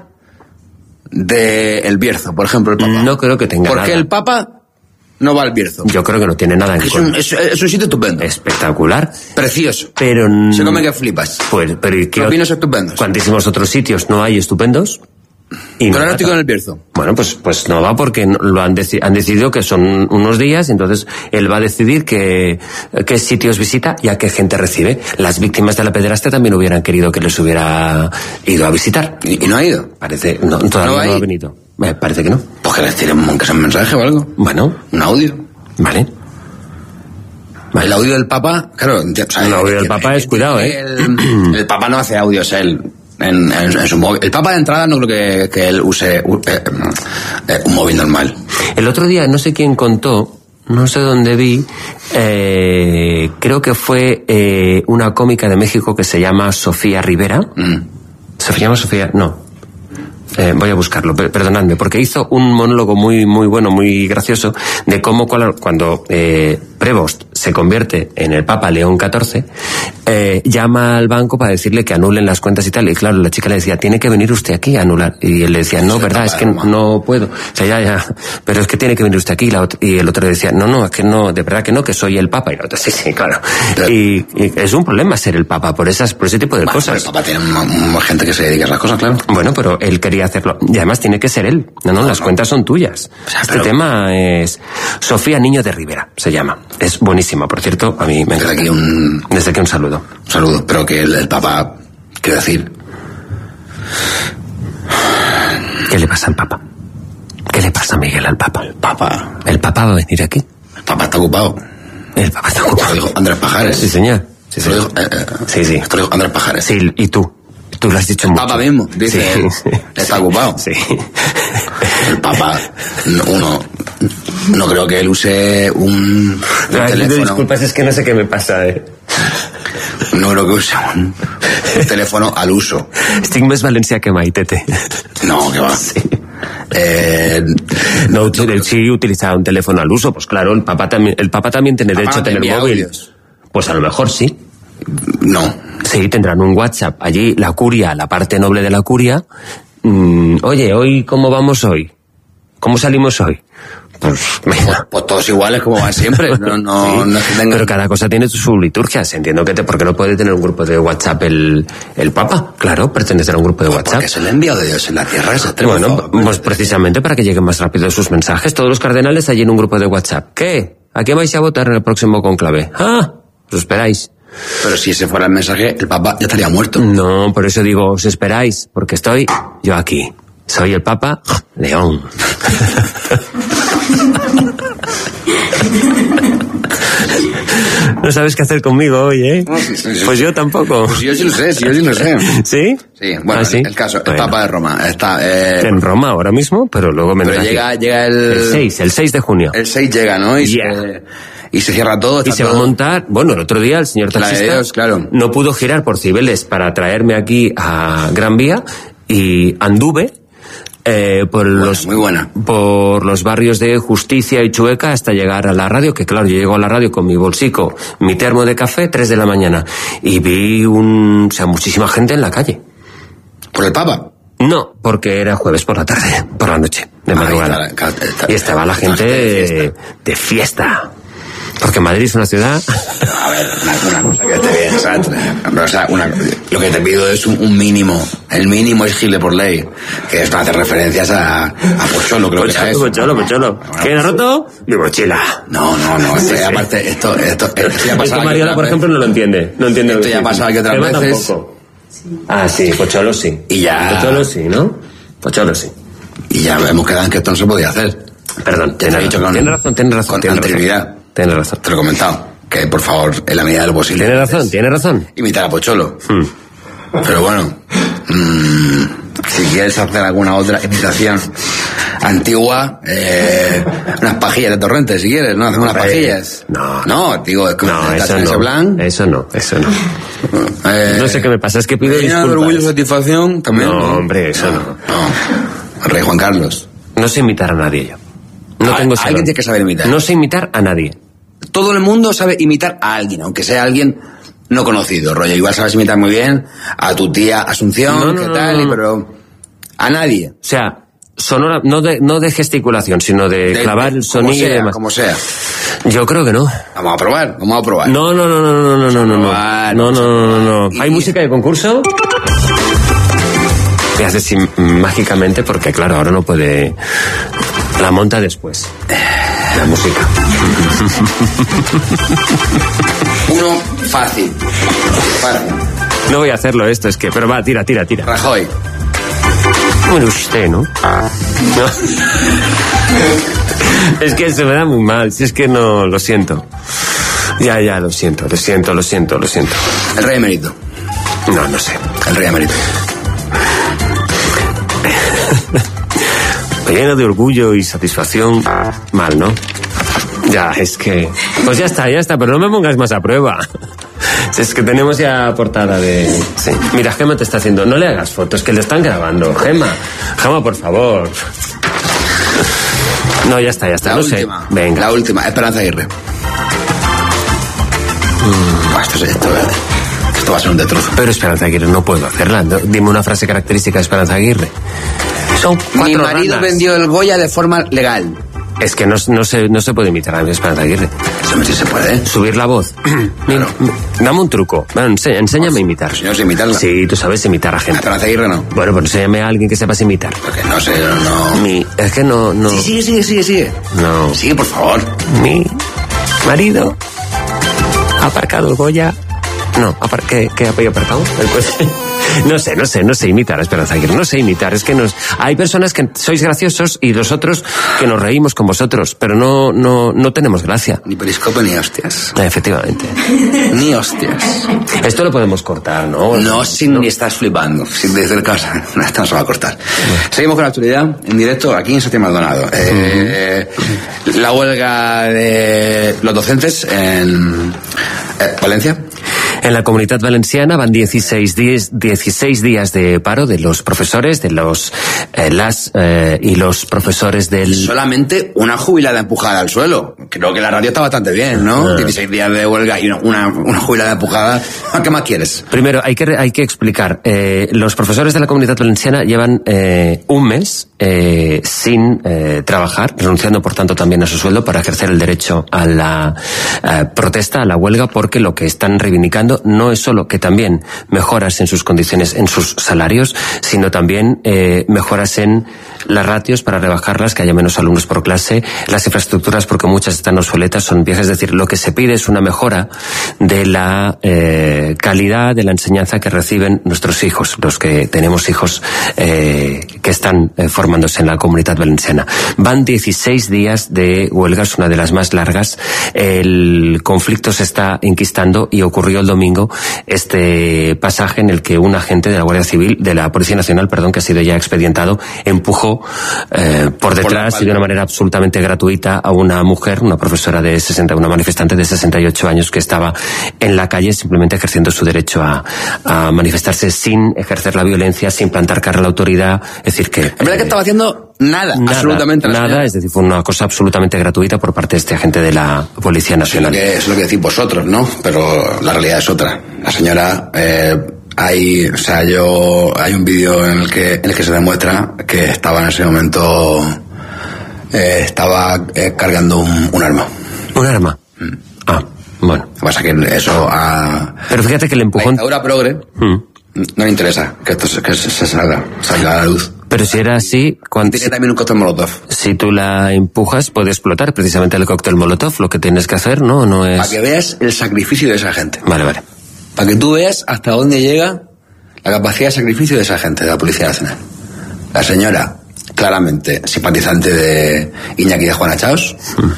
del Bierzo, por ejemplo, el Papa? No creo que tenga nada. ¿Por qué el Papa no va al Bierzo? Yo creo que no tiene nada en contra. Es un sitio estupendo. Espectacular. Precioso. Pero... Se come que flipas. Pero ¿y qué? Los vinos estupendos. ¿Cuantísimos otros sitios no hay estupendos? Y pero no estoy con el Bierzo. Bueno, pues no va porque lo han decidido que son unos días, entonces él va a decidir qué sitios visita y a qué gente recibe. Las víctimas de la pederastia también hubieran querido que les hubiera ido a visitar. ¿Y no ha ido? Parece... No, todavía no ha venido. Parece que no. Pues que les tiren un mensaje o algo. Bueno. Un audio. Vale. El audio del Papa, claro. El audio del Papa es cuidado, El Papa no hace audios él en su móvil. El Papa de entrada no creo que él use un móvil normal. El otro día no sé quién contó, no sé dónde vi, creo que fue una cómica de México que se llama Sofía Rivera. ¿Se llama Sofía? No. Voy a buscarlo, perdonadme, porque hizo un monólogo muy bueno, muy gracioso, de cómo cuando Prevost se convierte en el Papa León XIV, llama al banco para decirle que anulen las cuentas y tal. Y claro, la chica le decía, tiene que venir usted aquí a anular. Y él le decía, no, verdad, es que no puedo. O sea, ya, pero es que tiene que venir usted aquí. Y el otro le decía, no, es que no, de verdad que soy el Papa. Y el otro, sí, claro. Y es un problema ser el Papa por ese tipo de cosas. El Papa tiene más gente que se dedica a las cosas, claro. Bueno, pero él quería hacerlo. Y además tiene que ser él. No, las cuentas son tuyas. O sea, este tema es Sofía Niño de Rivera, se llama. Es buenísima, por cierto, a mí me encanta. Desde aquí un saludo. Un saludo, pero que el Papa, quiero decir... ¿Qué le pasa al Papa? ¿Qué le pasa, Miguel, al Papa? ¿El Papa va a venir aquí? El Papa está ocupado. El Papa está ocupado. Lo dijo Andrés Pajares. Sí, señor. Sí. Esto lo dijo Andrés Pajares. Sí, y tú. Tú lo has dicho mucho. El Papa mismo, dice, está ocupado. Sí. El Papa, no creo que él use un teléfono. Disculpas, es que no sé qué me pasa, No creo que use un teléfono al uso. Estic més valencià que mai, tete. No, que va. Sí. Si utilizaba un teléfono al uso, pues claro, el Papa también tiene derecho a tener móvil. Audios. Pues a lo mejor sí. No. Sí, tendrán un WhatsApp. Allí la curia, la parte noble de la curia. Oye, hoy, ¿cómo vamos hoy? ¿Cómo salimos hoy? Pues todos iguales como van siempre. No es que tengan... Pero cada cosa tiene su liturgia. Entiendo porque no puede tener un grupo de WhatsApp el Papa. Claro, pertenecer a un grupo de WhatsApp. Porque es el enviado de Dios en la tierra. Bueno, pues precisamente para que lleguen más rápido sus mensajes. Todos los cardenales allí en un grupo de WhatsApp. ¿Qué? ¿A qué vais a votar en el próximo conclave? Os esperáis. Pero si ese fuera el mensaje, el Papa ya estaría muerto. No, por eso digo, os esperáis, porque estoy yo aquí. Soy el Papa León. No sabes qué hacer conmigo hoy, ¿eh? No, sí. Pues yo tampoco. Pues yo sí lo sé. ¿Sí? Sí, bueno, ¿sí? El caso, el Papa de Roma está... en Roma ahora mismo, pero luego me llega el 6 de junio. El 6 llega, ¿no? Y se cierra todo. Y se va a montar... Bueno, el otro día el señor taxista no pudo girar por Cibeles para traerme aquí a Gran Vía y anduve por los barrios de Justicia y Chueca hasta llegar a la radio, que claro, yo llego a la radio con mi bolsico, mi termo de café, 3 de la mañana, y vi muchísima gente en la calle. ¿Por el Papa? No, porque era jueves por la tarde, por la noche, de madrugada. Y estaba la gente de fiesta. Porque Madrid es una ciudad... A ver, una cosa que esté bien, ¿sabes? O sea, lo que te pido es un mínimo. El mínimo es Gile por ley. Que esto hace referencias a Pocholo, creo que es eso. Pocholo. ¿Qué ha roto? Mi mochila. No. Aparte, esto ya pasa. Es que Mariola, por ejemplo, no lo entiende. Esto ya ha pasado que otras veces. Tampoco. Sí, Pocholo sí. Y ya... Pocholo sí, ¿no? Pocholo sí. Y ya hemos quedado en que esto no se podía hacer. Perdón, tienes razón. Con anterioridad. Tienes razón. Te lo he comentado. Que por favor, en la medida de lo posible. Tienes razón. Imitar a Pocholo. Pero bueno, si quieres hacer alguna otra imitación antigua, unas pajillas de Torrente, si quieres, ¿no? Hacemos unas pajillas. No, digo, es como eso no. No sé qué me pasa, es que pido disculpas. Orgullo y satisfacción también. No, hombre, eso no. Rey Juan Carlos. No sé imitar a nadie yo. No tengo salón. Alguien tiene que saber imitar. No sé imitar a nadie. Todo el mundo sabe imitar a alguien, aunque sea alguien no conocido, rollo. Igual sabes imitar muy bien a tu tía Asunción, pero a nadie. O sea, sonora, no de gesticulación, sino de clavar el sonido y demás. Como sea. Yo creo que no. Vamos a probar. No. ¿Hay música de concurso? ¿Qué haces mágicamente? Porque claro, ahora no puede... La monta después. La música. Uno fácil. No voy a hacerlo esto, es que... Pero va, tira. Rajoy. Bueno, usted, ¿no? Es que se me da muy mal. Si es que no... Lo siento. Ya, lo siento. El rey emérito. No sé. El rey emérito. Lleno de orgullo y satisfacción. Mal, ¿no? Ya, es que... Pues ya está, pero no me pongas más a prueba. Es que tenemos ya portada de... Sí. Mira, Gemma te está haciendo... No le hagas fotos, que le están grabando. Gemma, por favor. No, ya está. La última. Venga. La última, Esperanza Aguirre. Esto va a ser un detrozo. Pero Esperanza Aguirre no puedo hacerla. Dime una frase característica de Esperanza Aguirre. Son 4 Mi marido ranas. vendió el Goya de forma legal. Es que no se puede imitar a Esperanza Aguirre. Sí se puede. Subir la voz. Mira, dame un truco. Bueno, enséñame a imitar. Yo sé imitarla. Sí, tú sabes imitar a gente. A Esperanza Aguirre no. Bueno, pues enséñame a alguien que sepas imitar. Porque no sé, no. Es que no. Sí, sigue. No. Sigue, por favor. Mi marido ha aparcado el Goya. No, ¿qué había aparcado? El coche. No sé imitar a Esperanza Aguirre, no sé imitar, es que hay personas que sois graciosos y los otros que nos reímos con vosotros, pero no tenemos gracia. Ni periscope ni hostias. Efectivamente. Ni hostias. Esto lo podemos cortar, ¿no? No, ni estás flipando, sin decir casa, esto no se va a cortar. Seguimos con la actualidad en directo aquí en Santi Maldonado. La huelga de los docentes en Valencia. En la Comunitat Valenciana van 16 días de paro de los profesores, de los y los profesores del... Solamente una jubilada empujada al suelo. Creo que la radio está bastante bien, ¿no? 16 días de huelga y una jubilada empujada. ¿Qué más quieres? Primero, hay que explicar. Los profesores de la Comunitat Valenciana llevan un mes sin trabajar, renunciando por tanto también a su sueldo para ejercer el derecho a la protesta, a la huelga, porque lo que están reivindicando no es solo que también mejoras en sus condiciones, en sus salarios, sino también mejoras en las ratios para rebajarlas, que haya menos alumnos por clase, las infraestructuras porque muchas están obsoletas, son viejas, es decir, lo que se pide es una mejora de la calidad de la enseñanza que reciben nuestros hijos, los que tenemos hijos que están formándose en la Comunitat Valenciana. Van 16 días de huelga, es una de las más largas. El conflicto se está enquistando y ocurrió el domingo este pasaje en el que un agente de la Guardia Civil, de la Policía Nacional, que ha sido ya expedientado, empujó por detrás y de una manera absolutamente gratuita a una mujer, una profesora una manifestante de 68 años que estaba en la calle simplemente ejerciendo su derecho a manifestarse sin ejercer la violencia, sin plantar cara a la autoridad. Es decir que... En verdad que estaba haciendo nada, absolutamente nada. Es decir, fue una cosa absolutamente gratuita por parte de este agente de la Policía Nacional. Es lo que decís vosotros, ¿no? Pero la realidad es otra. La señora... hay un vídeo en el que se demuestra que estaba en ese momento cargando un arma. ¿Un arma? Bueno. Lo que pasa es que eso pero fíjate que el empujón... La dictadura progre no le interesa que esto se salga a la luz. Pero si era así... Tiene también un cóctel molotov. Si tú la empujas, puede explotar precisamente el cóctel molotov. Lo que tienes que hacer, no es... Para que veas el sacrificio de esa gente. Vale. Para que tú veas hasta dónde llega la capacidad de sacrificio de esa gente, de la Policía Nacional. La señora, claramente simpatizante de Iñaki de Juana Chaos,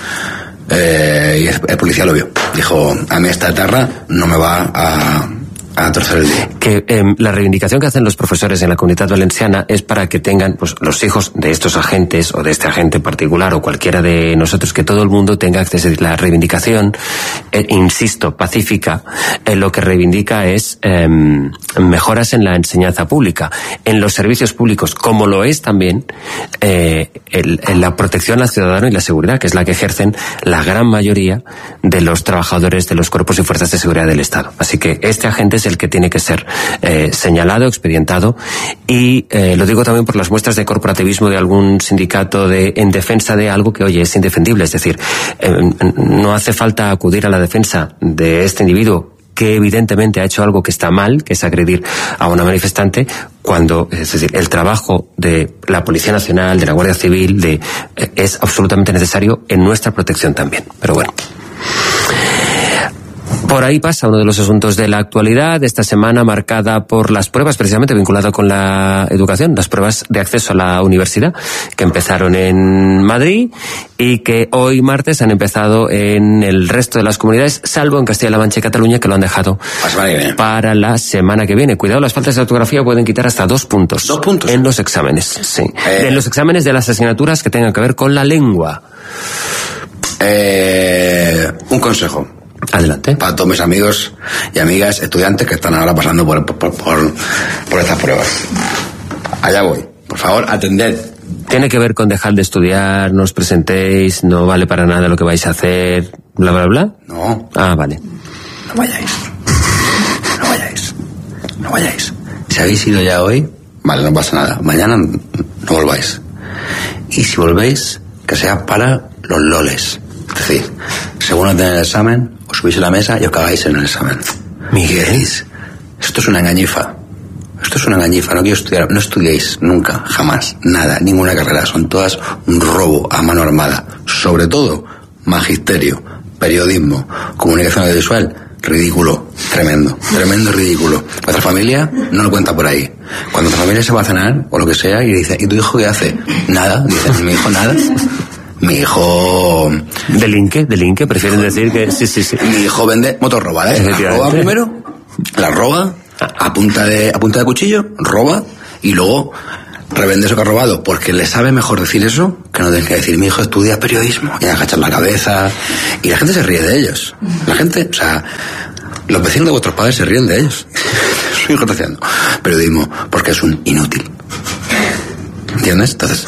y el policía lo vio. Dijo, a mí esta etarra no me va a torcer el día. Que la reivindicación que hacen los profesores en la Comunitat Valenciana es para que tengan los hijos de estos agentes o de este agente en particular o cualquiera de nosotros, que todo el mundo tenga acceso. La reivindicación, insisto, pacífica, lo que reivindica es mejoras en la enseñanza pública, en los servicios públicos, como lo es también en la protección al ciudadano y la seguridad, que es la que ejercen la gran mayoría de los trabajadores de los cuerpos y fuerzas de seguridad del Estado. Así que este agente es el que tiene que ser señalado, expedientado, y lo digo también por las muestras de corporativismo de algún sindicato en defensa de algo que, oye, es indefendible. Es decir, no hace falta acudir a la defensa de este individuo que evidentemente ha hecho algo que está mal, que es agredir a una manifestante, es decir, el trabajo de la Policía Nacional, de la Guardia Civil, es absolutamente necesario en nuestra protección también. Pero bueno. Por ahí pasa uno de los asuntos de la actualidad, esta semana marcada por las pruebas, precisamente vinculado con la educación, las pruebas de acceso a la universidad, que empezaron en Madrid y que hoy martes han empezado en el resto de las comunidades, salvo en Castilla-La Mancha y Cataluña, que lo han dejado para la semana que viene. Cuidado, las faltas de ortografía pueden quitar hasta 2 puntos. 2 puntos. En los exámenes, sí. En los exámenes de las asignaturas que tengan que ver con la lengua. Un consejo. Adelante. Para todos mis amigos y amigas estudiantes que están ahora pasando por estas pruebas. Allá voy. Por favor, atended. Tiene que ver con dejar de estudiar, no os presentéis, no vale para nada lo que vais a hacer, bla, bla, bla. No. Ah, vale. No vayáis. No vayáis. Si habéis ido ya hoy, vale, no pasa nada. Mañana no volváis. Y si volvéis, que sea para los loles. Es decir, según no tenéis el examen, os subís a la mesa y os cagáis en el examen. Miguel, esto es una engañifa. No quiero estudiar. No estudiéis nunca, jamás, nada, ninguna carrera. Son todas un robo a mano armada. Sobre todo, magisterio, periodismo, comunicación audiovisual. Ridículo, tremendo ridículo. Vuestra familia no lo cuenta por ahí. Cuando tu familia se va a cenar o lo que sea y dice, ¿y tu hijo qué hace? Nada, dice, mi hijo nada. Mi hijo... ¿Delinque? Prefieren decir que... Sí. Mi hijo vende motos robadas, La roba primero, la roba, a punta de cuchillo, roba, y luego revende eso que ha robado, porque le sabe mejor decir eso que no tener que decir, mi hijo estudia periodismo, y agachar la cabeza, y la gente se ríe de ellos. La gente, o sea, los vecinos de vuestros padres se ríen de ellos. Su hijo está haciendo periodismo, porque es un inútil. ¿Entiendes? Entonces,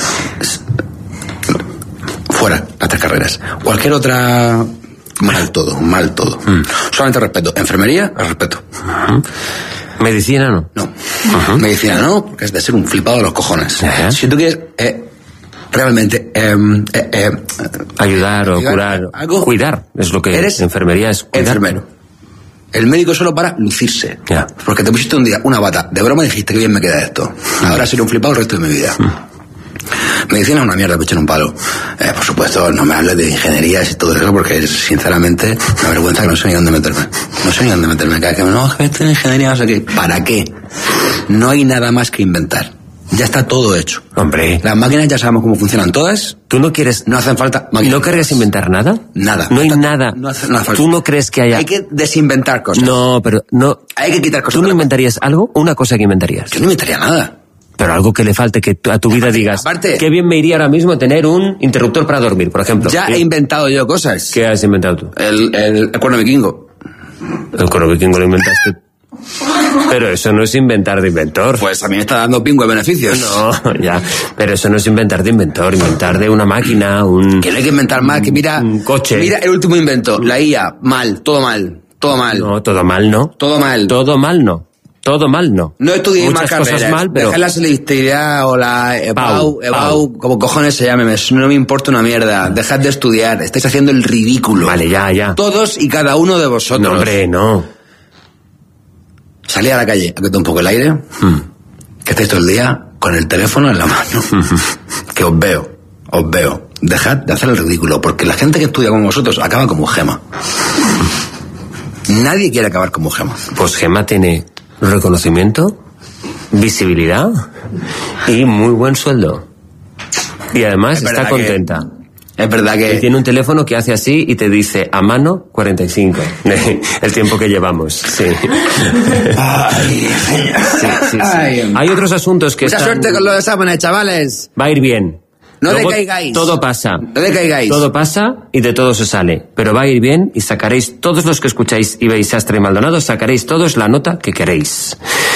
fuera las 3 carreras. Cualquier otra, mal todo. Solamente respeto. Enfermería, respeto. ¿Medicina no? No. Medicina no, porque es de ser un flipado de los cojones. Si tú quieres realmente ayudar o curar, cuidar es lo que eres. Enfermería es cuidar. Enfermero. El médico es solo para lucirse. Porque te pusiste un día una bata de broma y dijiste que bien me queda esto. Ahora seré un flipado el resto de mi vida. Medicina es una mierda, me echan un palo. Por supuesto, no me hables de ingenierías y todo eso, porque sinceramente me avergüenza que no sé ni dónde meterme. Cada que no, que estoy en ingeniería, no sé qué. ¿Para qué? No hay nada más que inventar. Ya está todo hecho. Hombre. Las máquinas ya sabemos cómo funcionan todas. ¿Tú no quieres...? No hacen falta máquinas. ¿No querrías inventar nada? Nada. No hay nada. No hace falta. ¿Tú no crees que haya...? Hay que desinventar cosas. No, pero no... Hay que quitar cosas. ¿Tú no inventarías algo? Una cosa que inventarías. Yo no inventaría nada. Pero algo que le falte, que a tu vida digas, aparte, qué bien me iría ahora mismo tener un interruptor para dormir, por ejemplo. Ya he inventado yo cosas. ¿Qué has inventado tú? El cuerno vikingo. El cuerno vikingo lo inventaste. Pero eso no es inventar de inventor. Pues a mí me está dando pingüe beneficios. No, ya. Pero eso no es inventar de inventor. Inventar de una máquina, Que no hay que inventar más, que mira... Un coche. Mira el último invento, la IA. Mal, todo mal. No, todo mal no. Todo mal. Todo mal no. Todo mal no. No estudié muchas más carreras. Cosas mal, pero... Dejar la selectividad o la EBAU, como cojones se llame, no me importa una mierda. Dejad de estudiar, estáis haciendo el ridículo. Vale, ya. Todos y cada uno de vosotros. No, hombre, no. Salí a la calle, a que un poco el aire, que estáis todo el día con el teléfono en la mano. Que os veo. Dejad de hacer el ridículo, porque la gente que estudia como vosotros acaba como Gema. Nadie quiere acabar como Gema. Pues Gema tiene reconocimiento, visibilidad y muy buen sueldo. Y además está contenta. Es verdad que... Y tiene un teléfono que hace así y te dice a mano 45. El tiempo que llevamos. Sí. Sí. Hay otros asuntos que Mucha suerte con los exámenes, chavales. Va a ir bien. No Luego, decaigáis. Todo pasa. No decaigáis. Todo pasa y de todo se sale. Pero va a ir bien y sacaréis, todos los que escucháis y veis Sastre y Maldonado, sacaréis todos la nota que queréis.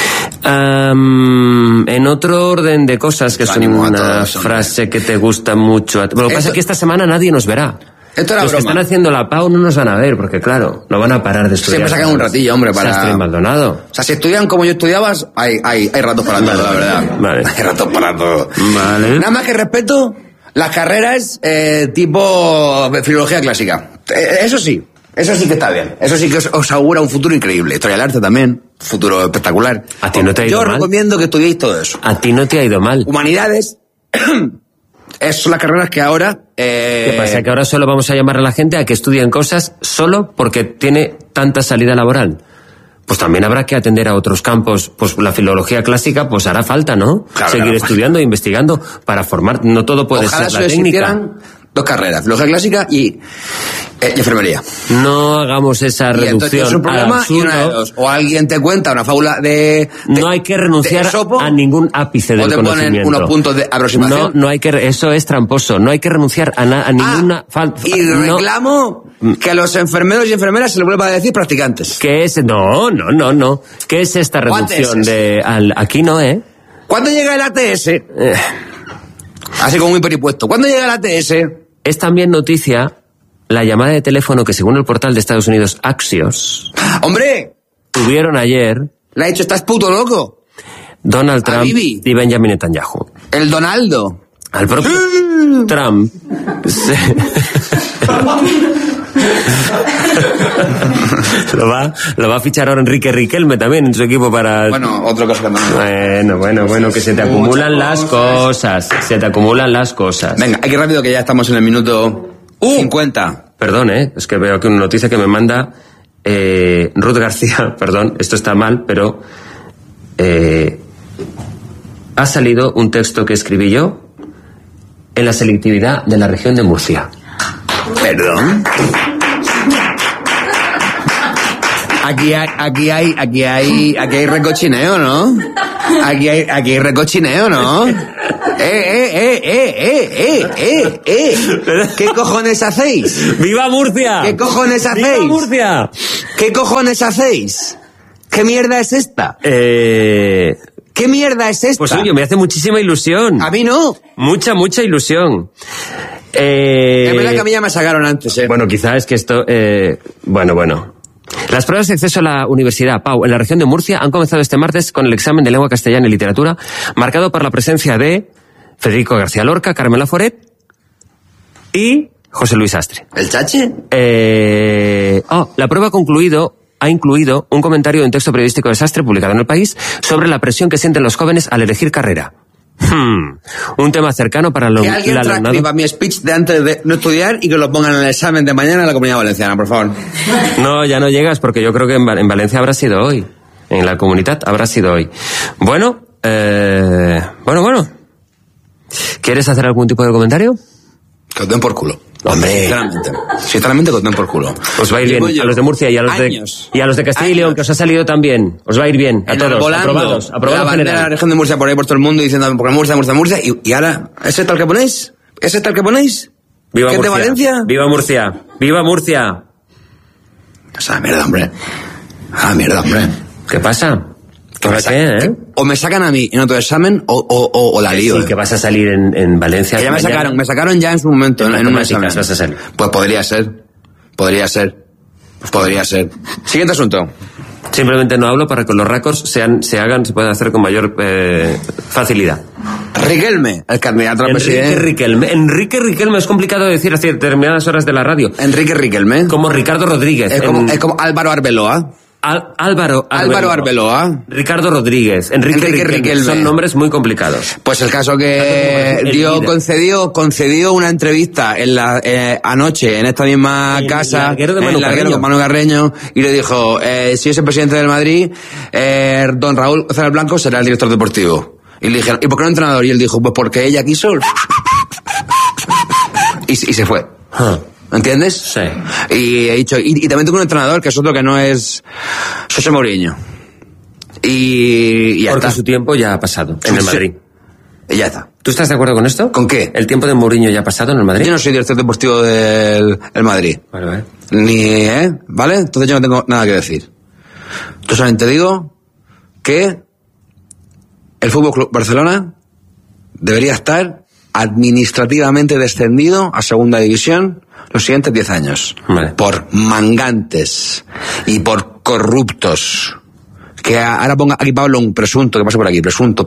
En otro orden de cosas, que es una frase que te gusta mucho. Lo que pasa es que esta semana nadie nos verá. Esto era los broma. que están haciendo la PAU no nos van a ver, porque claro, no van a parar de estudiar. Siempre sacan un ratillo, hombre, para... Sastre y Maldonado. O sea, si estudian como yo estudiabas, hay ratos para todo, la verdad. Vale. Hay ratos para todo. Vale. Nada más que respeto las carreras tipo filología clásica. Eso sí que está bien. Eso sí que os augura un futuro increíble. Historia del arte también, futuro espectacular. A ti no te ha ido Yo mal. recomiendo que estudiéis todo eso. A ti no te ha ido mal. Humanidades... Esas son las carreras que ahora... ¿Qué pasa? ¿Que ahora solo vamos a llamar a la gente a que estudien cosas solo porque tiene tanta salida laboral? Pues también habrá que atender a otros campos. Pues la filología clásica, pues hará falta, ¿no? Claro, seguir estudiando e investigando para formar. No todo puede Ojalá ser la técnica. Dos carreras, filología clásica y enfermería. No hagamos esa reducción es un problema y una de dos. O alguien te cuenta una fábula de no hay que renunciar a ningún ápice del conocimiento. O te ponen unos puntos de aproximación. No hay que... Eso es tramposo. No hay que renunciar a ninguna... Y reclamo que a los enfermeros y enfermeras se les vuelva a decir practicantes. ¿Qué es? No. ¿Qué es esta reducción de... Aquí no, ¿eh? ¿Cuándo llega el ATS? Así como muy peripuesto. ¿Cuándo llega el ATS? Es también noticia la llamada de teléfono que, según el portal de Estados Unidos Axios... ¡Hombre! Tuvieron ayer... Le ha dicho, estás puto loco. Donald Trump y Benjamin Netanyahu. El Donaldo. Al propio Trump. Lo va a fichar ahora Enrique Riquelme también en su equipo para... Bueno, otro caso que no. Bueno, que se te acumulan las cosas. Venga, hay que rápido que ya estamos en el minuto 50. Perdón, es que veo aquí una noticia que me manda Ruth García. Perdón, esto está mal, pero ha salido un texto que escribí yo en la selectividad de la región de Murcia. ¿Perdón? Aquí hay recochineo, ¿no? Aquí hay recochineo, ¿no? ¿Qué cojones hacéis? ¡Viva Murcia! ¿Qué cojones hacéis? ¡Viva Murcia! ¿Qué cojones hacéis? ¿Qué mierda es esta? ¿Qué mierda es esta? Pues oye, me hace muchísima ilusión. A mí no. Mucha ilusión. Es verdad que a mí ya me sacaron antes, Bueno, quizás es que esto... Bueno. Las pruebas de acceso a la Universidad Pau en la región de Murcia han comenzado este martes con el examen de lengua castellana y literatura, marcado por la presencia de Federico García Lorca, Carmela Foret y José Luis Sastre. ¿El Chache? La prueba ha incluido un comentario de un texto periodístico de Sastre publicado en El País sobre la presión que sienten los jóvenes al elegir carrera. Un tema cercano para que alguien transcriba mi speech de antes de no estudiar y que lo pongan en el examen de mañana en la Comunidad Valenciana, por favor. No, ya no llegas porque yo creo que en Valencia habrá sido hoy. En la Comunidad habrá sido hoy. Bueno. ¿Quieres hacer algún tipo de comentario? Que os den por culo. Hombre. Sinceramente que os den por culo. Os va a ir bien. A los de Murcia y a los de Castilla y León, que os ha salido también. Os va a ir bien. A todos. Aprobados la bandera de la región de Murcia por ahí por todo el mundo diciendo porque Murcia. Y ahora, ¿ese tal que ponéis? ¡Viva Murcia! ¿De Valencia? ¡Viva Murcia! ¡Viva Murcia! Esa mierda, hombre. ¿Qué pasa? O me sacan a mí en otro examen o la lío. Sí, que vas a salir en Valencia. Que ya me sacaron ya en su momento en un examen. Vas a salir. Pues podría ser. Siguiente asunto. Simplemente no hablo para que los récords se puedan hacer con mayor facilidad. Riquelme, el candidato a presidente. Enrique Riquelme es complicado de decir a determinadas horas de la radio. Enrique Riquelme. Como Ricardo Rodríguez. Es como Álvaro Arbeloa. Álvaro Arbeloa. Ricardo Rodríguez. Enrique Riquelme. Son nombres muy complicados. Pues el caso que concedió una entrevista anoche en esta misma casa, en el larguero con Manu Carreño, y le dijo, si es el presidente del Madrid, don Raúl González Blanco será el director deportivo. Y le dijeron, ¿y por qué no entrenador? Y él dijo, pues porque ella quiso. Y se fue. ¿Entiendes? Sí. Y he dicho, y también tengo un entrenador que es otro que no es José Mourinho. Y ya porque está. Su tiempo ya ha pasado en el Madrid. Y ya está. ¿Tú estás de acuerdo con esto? ¿Con qué? ¿El tiempo de Mourinho ya ha pasado en el Madrid? Yo no soy director deportivo del Madrid. Vale. ¿Vale? Entonces yo no tengo nada que decir. Yo solamente digo que el Fútbol Club Barcelona debería estar administrativamente descendido a segunda división los siguientes 10 años. Vale. Por mangantes y por corruptos. Que ahora ponga aquí Pablo un presunto, que pase por aquí. Presunto.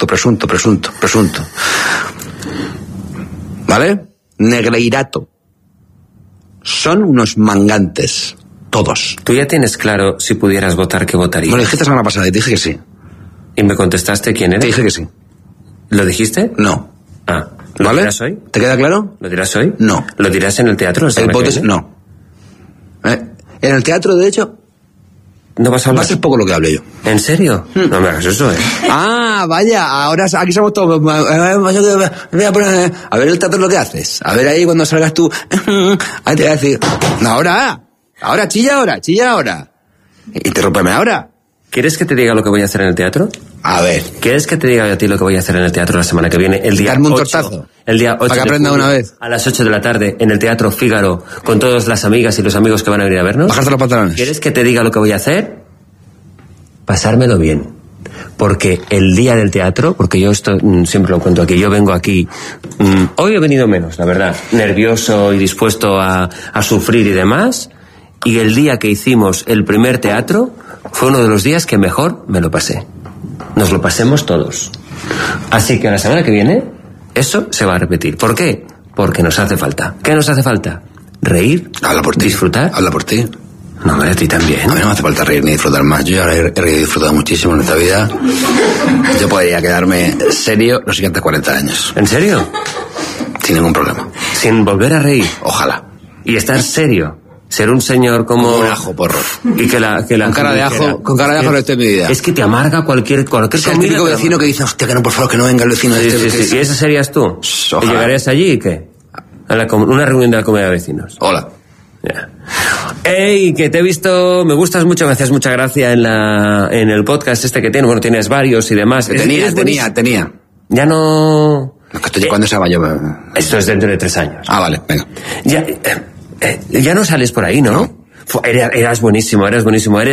¿Vale? Negreirato. Son unos mangantes. Todos. ¿Tú ya tienes claro si pudieras votar qué votarías? Me lo dijiste la semana pasada y te dije que sí. ¿Y me contestaste quién eres? Te dije que sí. ¿Lo dijiste? No. ¿Lo ¿Vale? dirás hoy? ¿Te queda claro? ¿Lo dirás hoy? No. ¿Lo dirás en el teatro? No. En el teatro, de hecho, ¿no vas a hablar? Va a ser poco lo que hable yo. ¿En serio? No me hagas eso, Vaya, ahora aquí somos todos. A ver el teatro lo que haces. A ver ahí cuando salgas tú. Ahí te voy a decir, ahora, chilla ahora. Interrúmpeme ahora. ¿Quieres que te diga lo que voy a hacer en el teatro? A ver. ¿Quieres que te diga a ti lo que voy a hacer en el teatro la semana que viene? El día Darme un 8, tortazo. El día 8 para que aprenda una vez. A las 8 de la tarde en el Teatro Fígaro con todas las amigas y los amigos que van a venir a vernos. Bajarte los pantalones. ¿Quieres que te diga lo que voy a hacer? Pasármelo bien. Porque el día del teatro, porque yo esto siempre lo cuento aquí, yo vengo aquí, hoy he venido menos, la verdad, nervioso y dispuesto a sufrir y demás, y el día que hicimos el primer teatro fue uno de los días que mejor me lo pasé. Nos lo pasemos todos. Así que la semana que viene, eso se va a repetir. ¿Por qué? Porque nos hace falta. ¿Qué nos hace falta? Reír, habla por ti. Disfrutar. Habla por ti. No, hombre, a ti también. A mí no me hace falta reír ni disfrutar más. Yo ya he reído y disfrutado muchísimo en esta vida. Yo podría quedarme serio los siguientes 40 años. ¿En serio? Sin ningún problema. Sin volver a reír. Ojalá. Y estar serio. Ser un señor como un ajo, porro. Y que la con cara de ajo, con cara de ajo no estoy en mi vida. Es que te amarga cualquier o sea, comida. El típico vecino que dice, hostia, que no, por favor, que no venga el vecino de Sí. ¿Y ese serías tú? Ojalá. ¿Y llegarías allí y qué? Una reunión de la comunidad de vecinos. Hola. Yeah. Ey, que te he visto, me gustas mucho, me haces mucha gracia en el podcast este que tienes. Bueno, tienes varios y demás. Tenía. Ya no... ¿Cuándo se va yo? Esto es dentro de 3 años. Ah, vale, venga. Ya no sales por ahí, ¿no? Eras buenísimo.